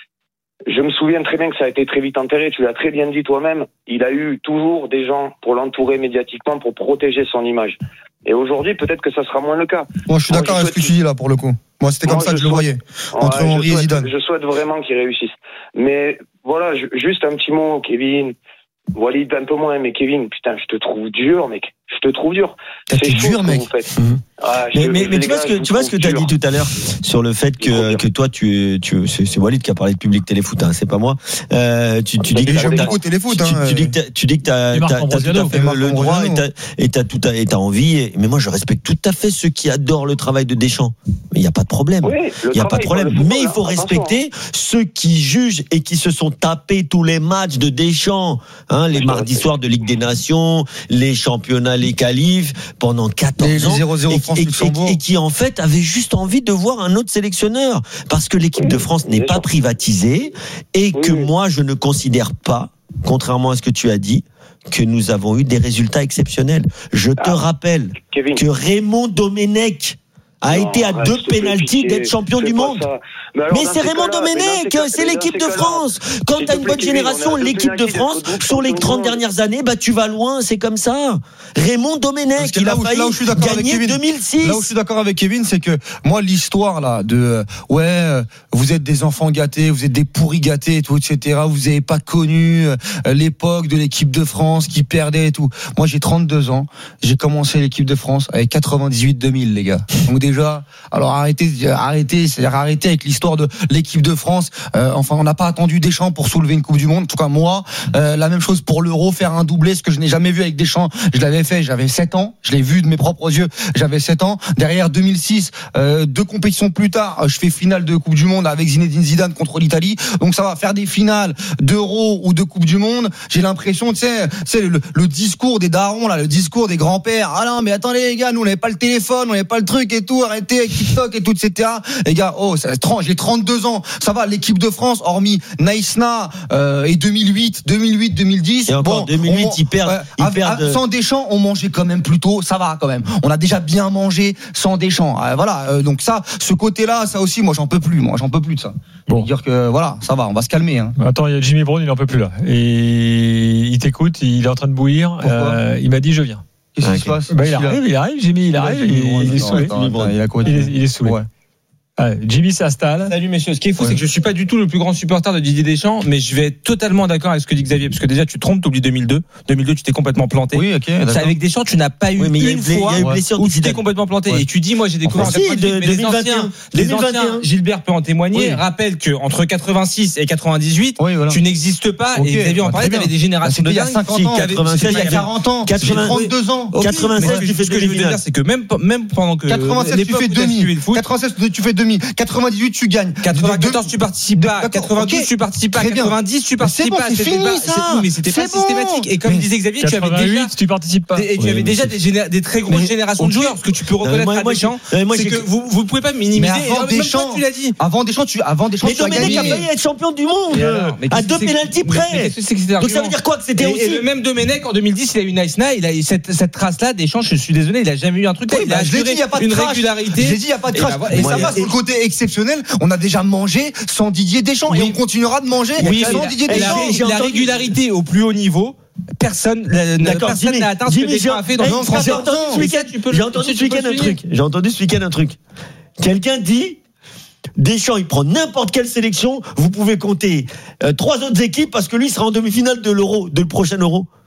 Je me souviens très bien que ça a été très vite enterré, tu l'as très bien dit toi-même, il a eu toujours des gens pour l'entourer médiatiquement, pour protéger son image. Et aujourd'hui, peut-être que ça sera moins le cas. Moi, je suis d'accord avec ce que tu dis là, pour le coup. Moi, c'était comme ça que je le voyais, entre Henry et Zidane. Je souhaite vraiment qu'il réussisse. Mais voilà, juste un petit mot, Kevin. Walid un peu moins, mais Kevin, putain, je te trouve dur, mec. Je te trouve dur. C'est dur, mec. Mais tu vois ce que tu as dit tout à l'heure sur le fait que toi c'est Walid qui a parlé de public téléfoot, hein, c'est pas moi. Tu dis que j'aime beaucoup téléfoot. Tu dis que t'as tout à fait le droit et t'as envie. Mais moi, je respecte tout à fait ceux qui adorent le travail de Deschamps. Mais il y a pas de problème. Il y a pas de problème. Mais il faut respecter ceux qui jugent et qui se sont tapés tous les matchs de Deschamps, hein, les mardis soirs de Ligue des Nations, les championnats, les qualifs pendant 14 ans. 0-0 et qui en fait avait juste envie de voir un autre sélectionneur parce que l'équipe de France n'est pas privatisée et que moi je ne considère pas, contrairement à ce que tu as dit, que nous avons eu des résultats exceptionnels. Je te rappelle que Raymond Domenech a été à 2 pénaltys d'être champion du monde. Mais c'est Raymond Domenech, c'est l'équipe de France. Quand t'as une bonne génération, l'équipe de France, sur les 30 dernières années, tu vas loin, c'est comme ça. Raymond Domenech, il a failli gagner 2006. Là où je suis d'accord avec Kevin, c'est que moi, l'histoire là de vous êtes des enfants gâtés, vous êtes des pourris gâtés et tout, etc. Vous n'avez pas connu l'époque de l'équipe de France qui perdait et tout. Moi, j'ai 32 ans, j'ai commencé l'équipe de France avec 98-2000, les gars. Donc déjà. Alors arrêtez, c'est-à-dire arrêtez avec l'histoire de l'équipe de France. Enfin, on n'a pas attendu Deschamps pour soulever une Coupe du Monde. En tout cas, moi, la même chose pour l'Euro, faire un doublé, ce que je n'ai jamais vu avec Deschamps. Je l'avais fait, j'avais 7 ans. Je l'ai vu de mes propres yeux, j'avais 7 ans. Derrière 2006, 2 compétitions plus tard, je fais finale de Coupe du Monde avec Zinedine Zidane contre l'Italie. Donc ça va faire des finales d'Euro ou de Coupe du Monde. J'ai l'impression, tu sais, le discours des darons là, le discours des grands-pères. Ah non, mais attendez les gars, nous on n'avait pas le téléphone, on n'avait pas le truc et tout. Arrêtez avec TikTok et tout, etc. Les gars, j'ai 32 ans. Ça va, l'équipe de France, hormis Naïsna et 2008, 2010. Et encore 2008, ils perdent. Sans Deschamps, on mangeait quand même plutôt. Ça va quand même. On a déjà bien mangé sans Deschamps. Voilà. Donc ça, ce côté-là, ça aussi, moi j'en peux plus. Moi j'en peux plus de ça. Bon, dire que voilà, ça va, on va se calmer. Hein. Attends, il y a Jimmy Brown, il en peut plus là. Et il t'écoute, il est en train de bouillir. Il m'a dit je viens. Qu'est-ce qui se passe? Il arrive, Jimmy, il est saoulé. Il est saoulé. Ouais. Jimmy s'installe. Salut messieurs. Ce qui est fou, c'est que je suis pas du tout le plus grand supporter de Didier Deschamps, mais je vais être totalement d'accord avec ce que dit Xavier, parce que déjà tu te trompes, t'oublies 2002. 2002, tu t'es complètement planté. Oui, ok. Ça, avec Deschamps, tu n'as pas eu une fois où tu t'es complètement planté. Et tu dis, moi j'ai découvert en 98, mais les anciens, Gilbert peut en témoigner. Rappelle que entre 86 et 98, tu n'existes pas. Et Xavier en parlait, t'avais des générations de dingue. Il y a 50 ans, il y a 40 ans, 32 ans. 96, tu fais ce que je veux dire, c'est que même pendant que 87, tu fais demi. 96, tu fais demi. 98, tu gagnes. 94, tu participes pas. 92, tu participes pas. 90, tu participes pas. C'est fini, ça. Mais c'était pas systématique. Et comme disait Xavier, tu avais déjà, tu participes pas. Et tu avais déjà des très grosses générations de joueurs. Ce que tu peux reconnaître à Deschamps, c'est que vous pouvez pas minimiser. Avant Deschamps, tu as gagné. Mais Domenech a failli être champion du monde. À 2 pénaltys près. Donc ça veut dire quoi que c'était aussi. Et même Domenech, en 2010, il a eu Naïsna, il a eu cette trace-là. Deschamps, je suis désolé, il a jamais eu un truc. Il a assuré une régularité. J'ai dit, il n'y a pas de crash. Et ça va, c'est le côté exceptionnel. On a déjà mangé sans Didier Deschamps et on continuera de manger sans Didier Deschamps. La régularité au plus haut niveau, personne n'a atteint ce que Deschamps a fait dans le français. J'ai entendu ce week-end un truc. Quelqu'un dit Deschamps, il prend n'importe quelle sélection, vous pouvez compter 3 autres équipes parce que lui sera en demi-finale de l'Euro, de le prochain Euro.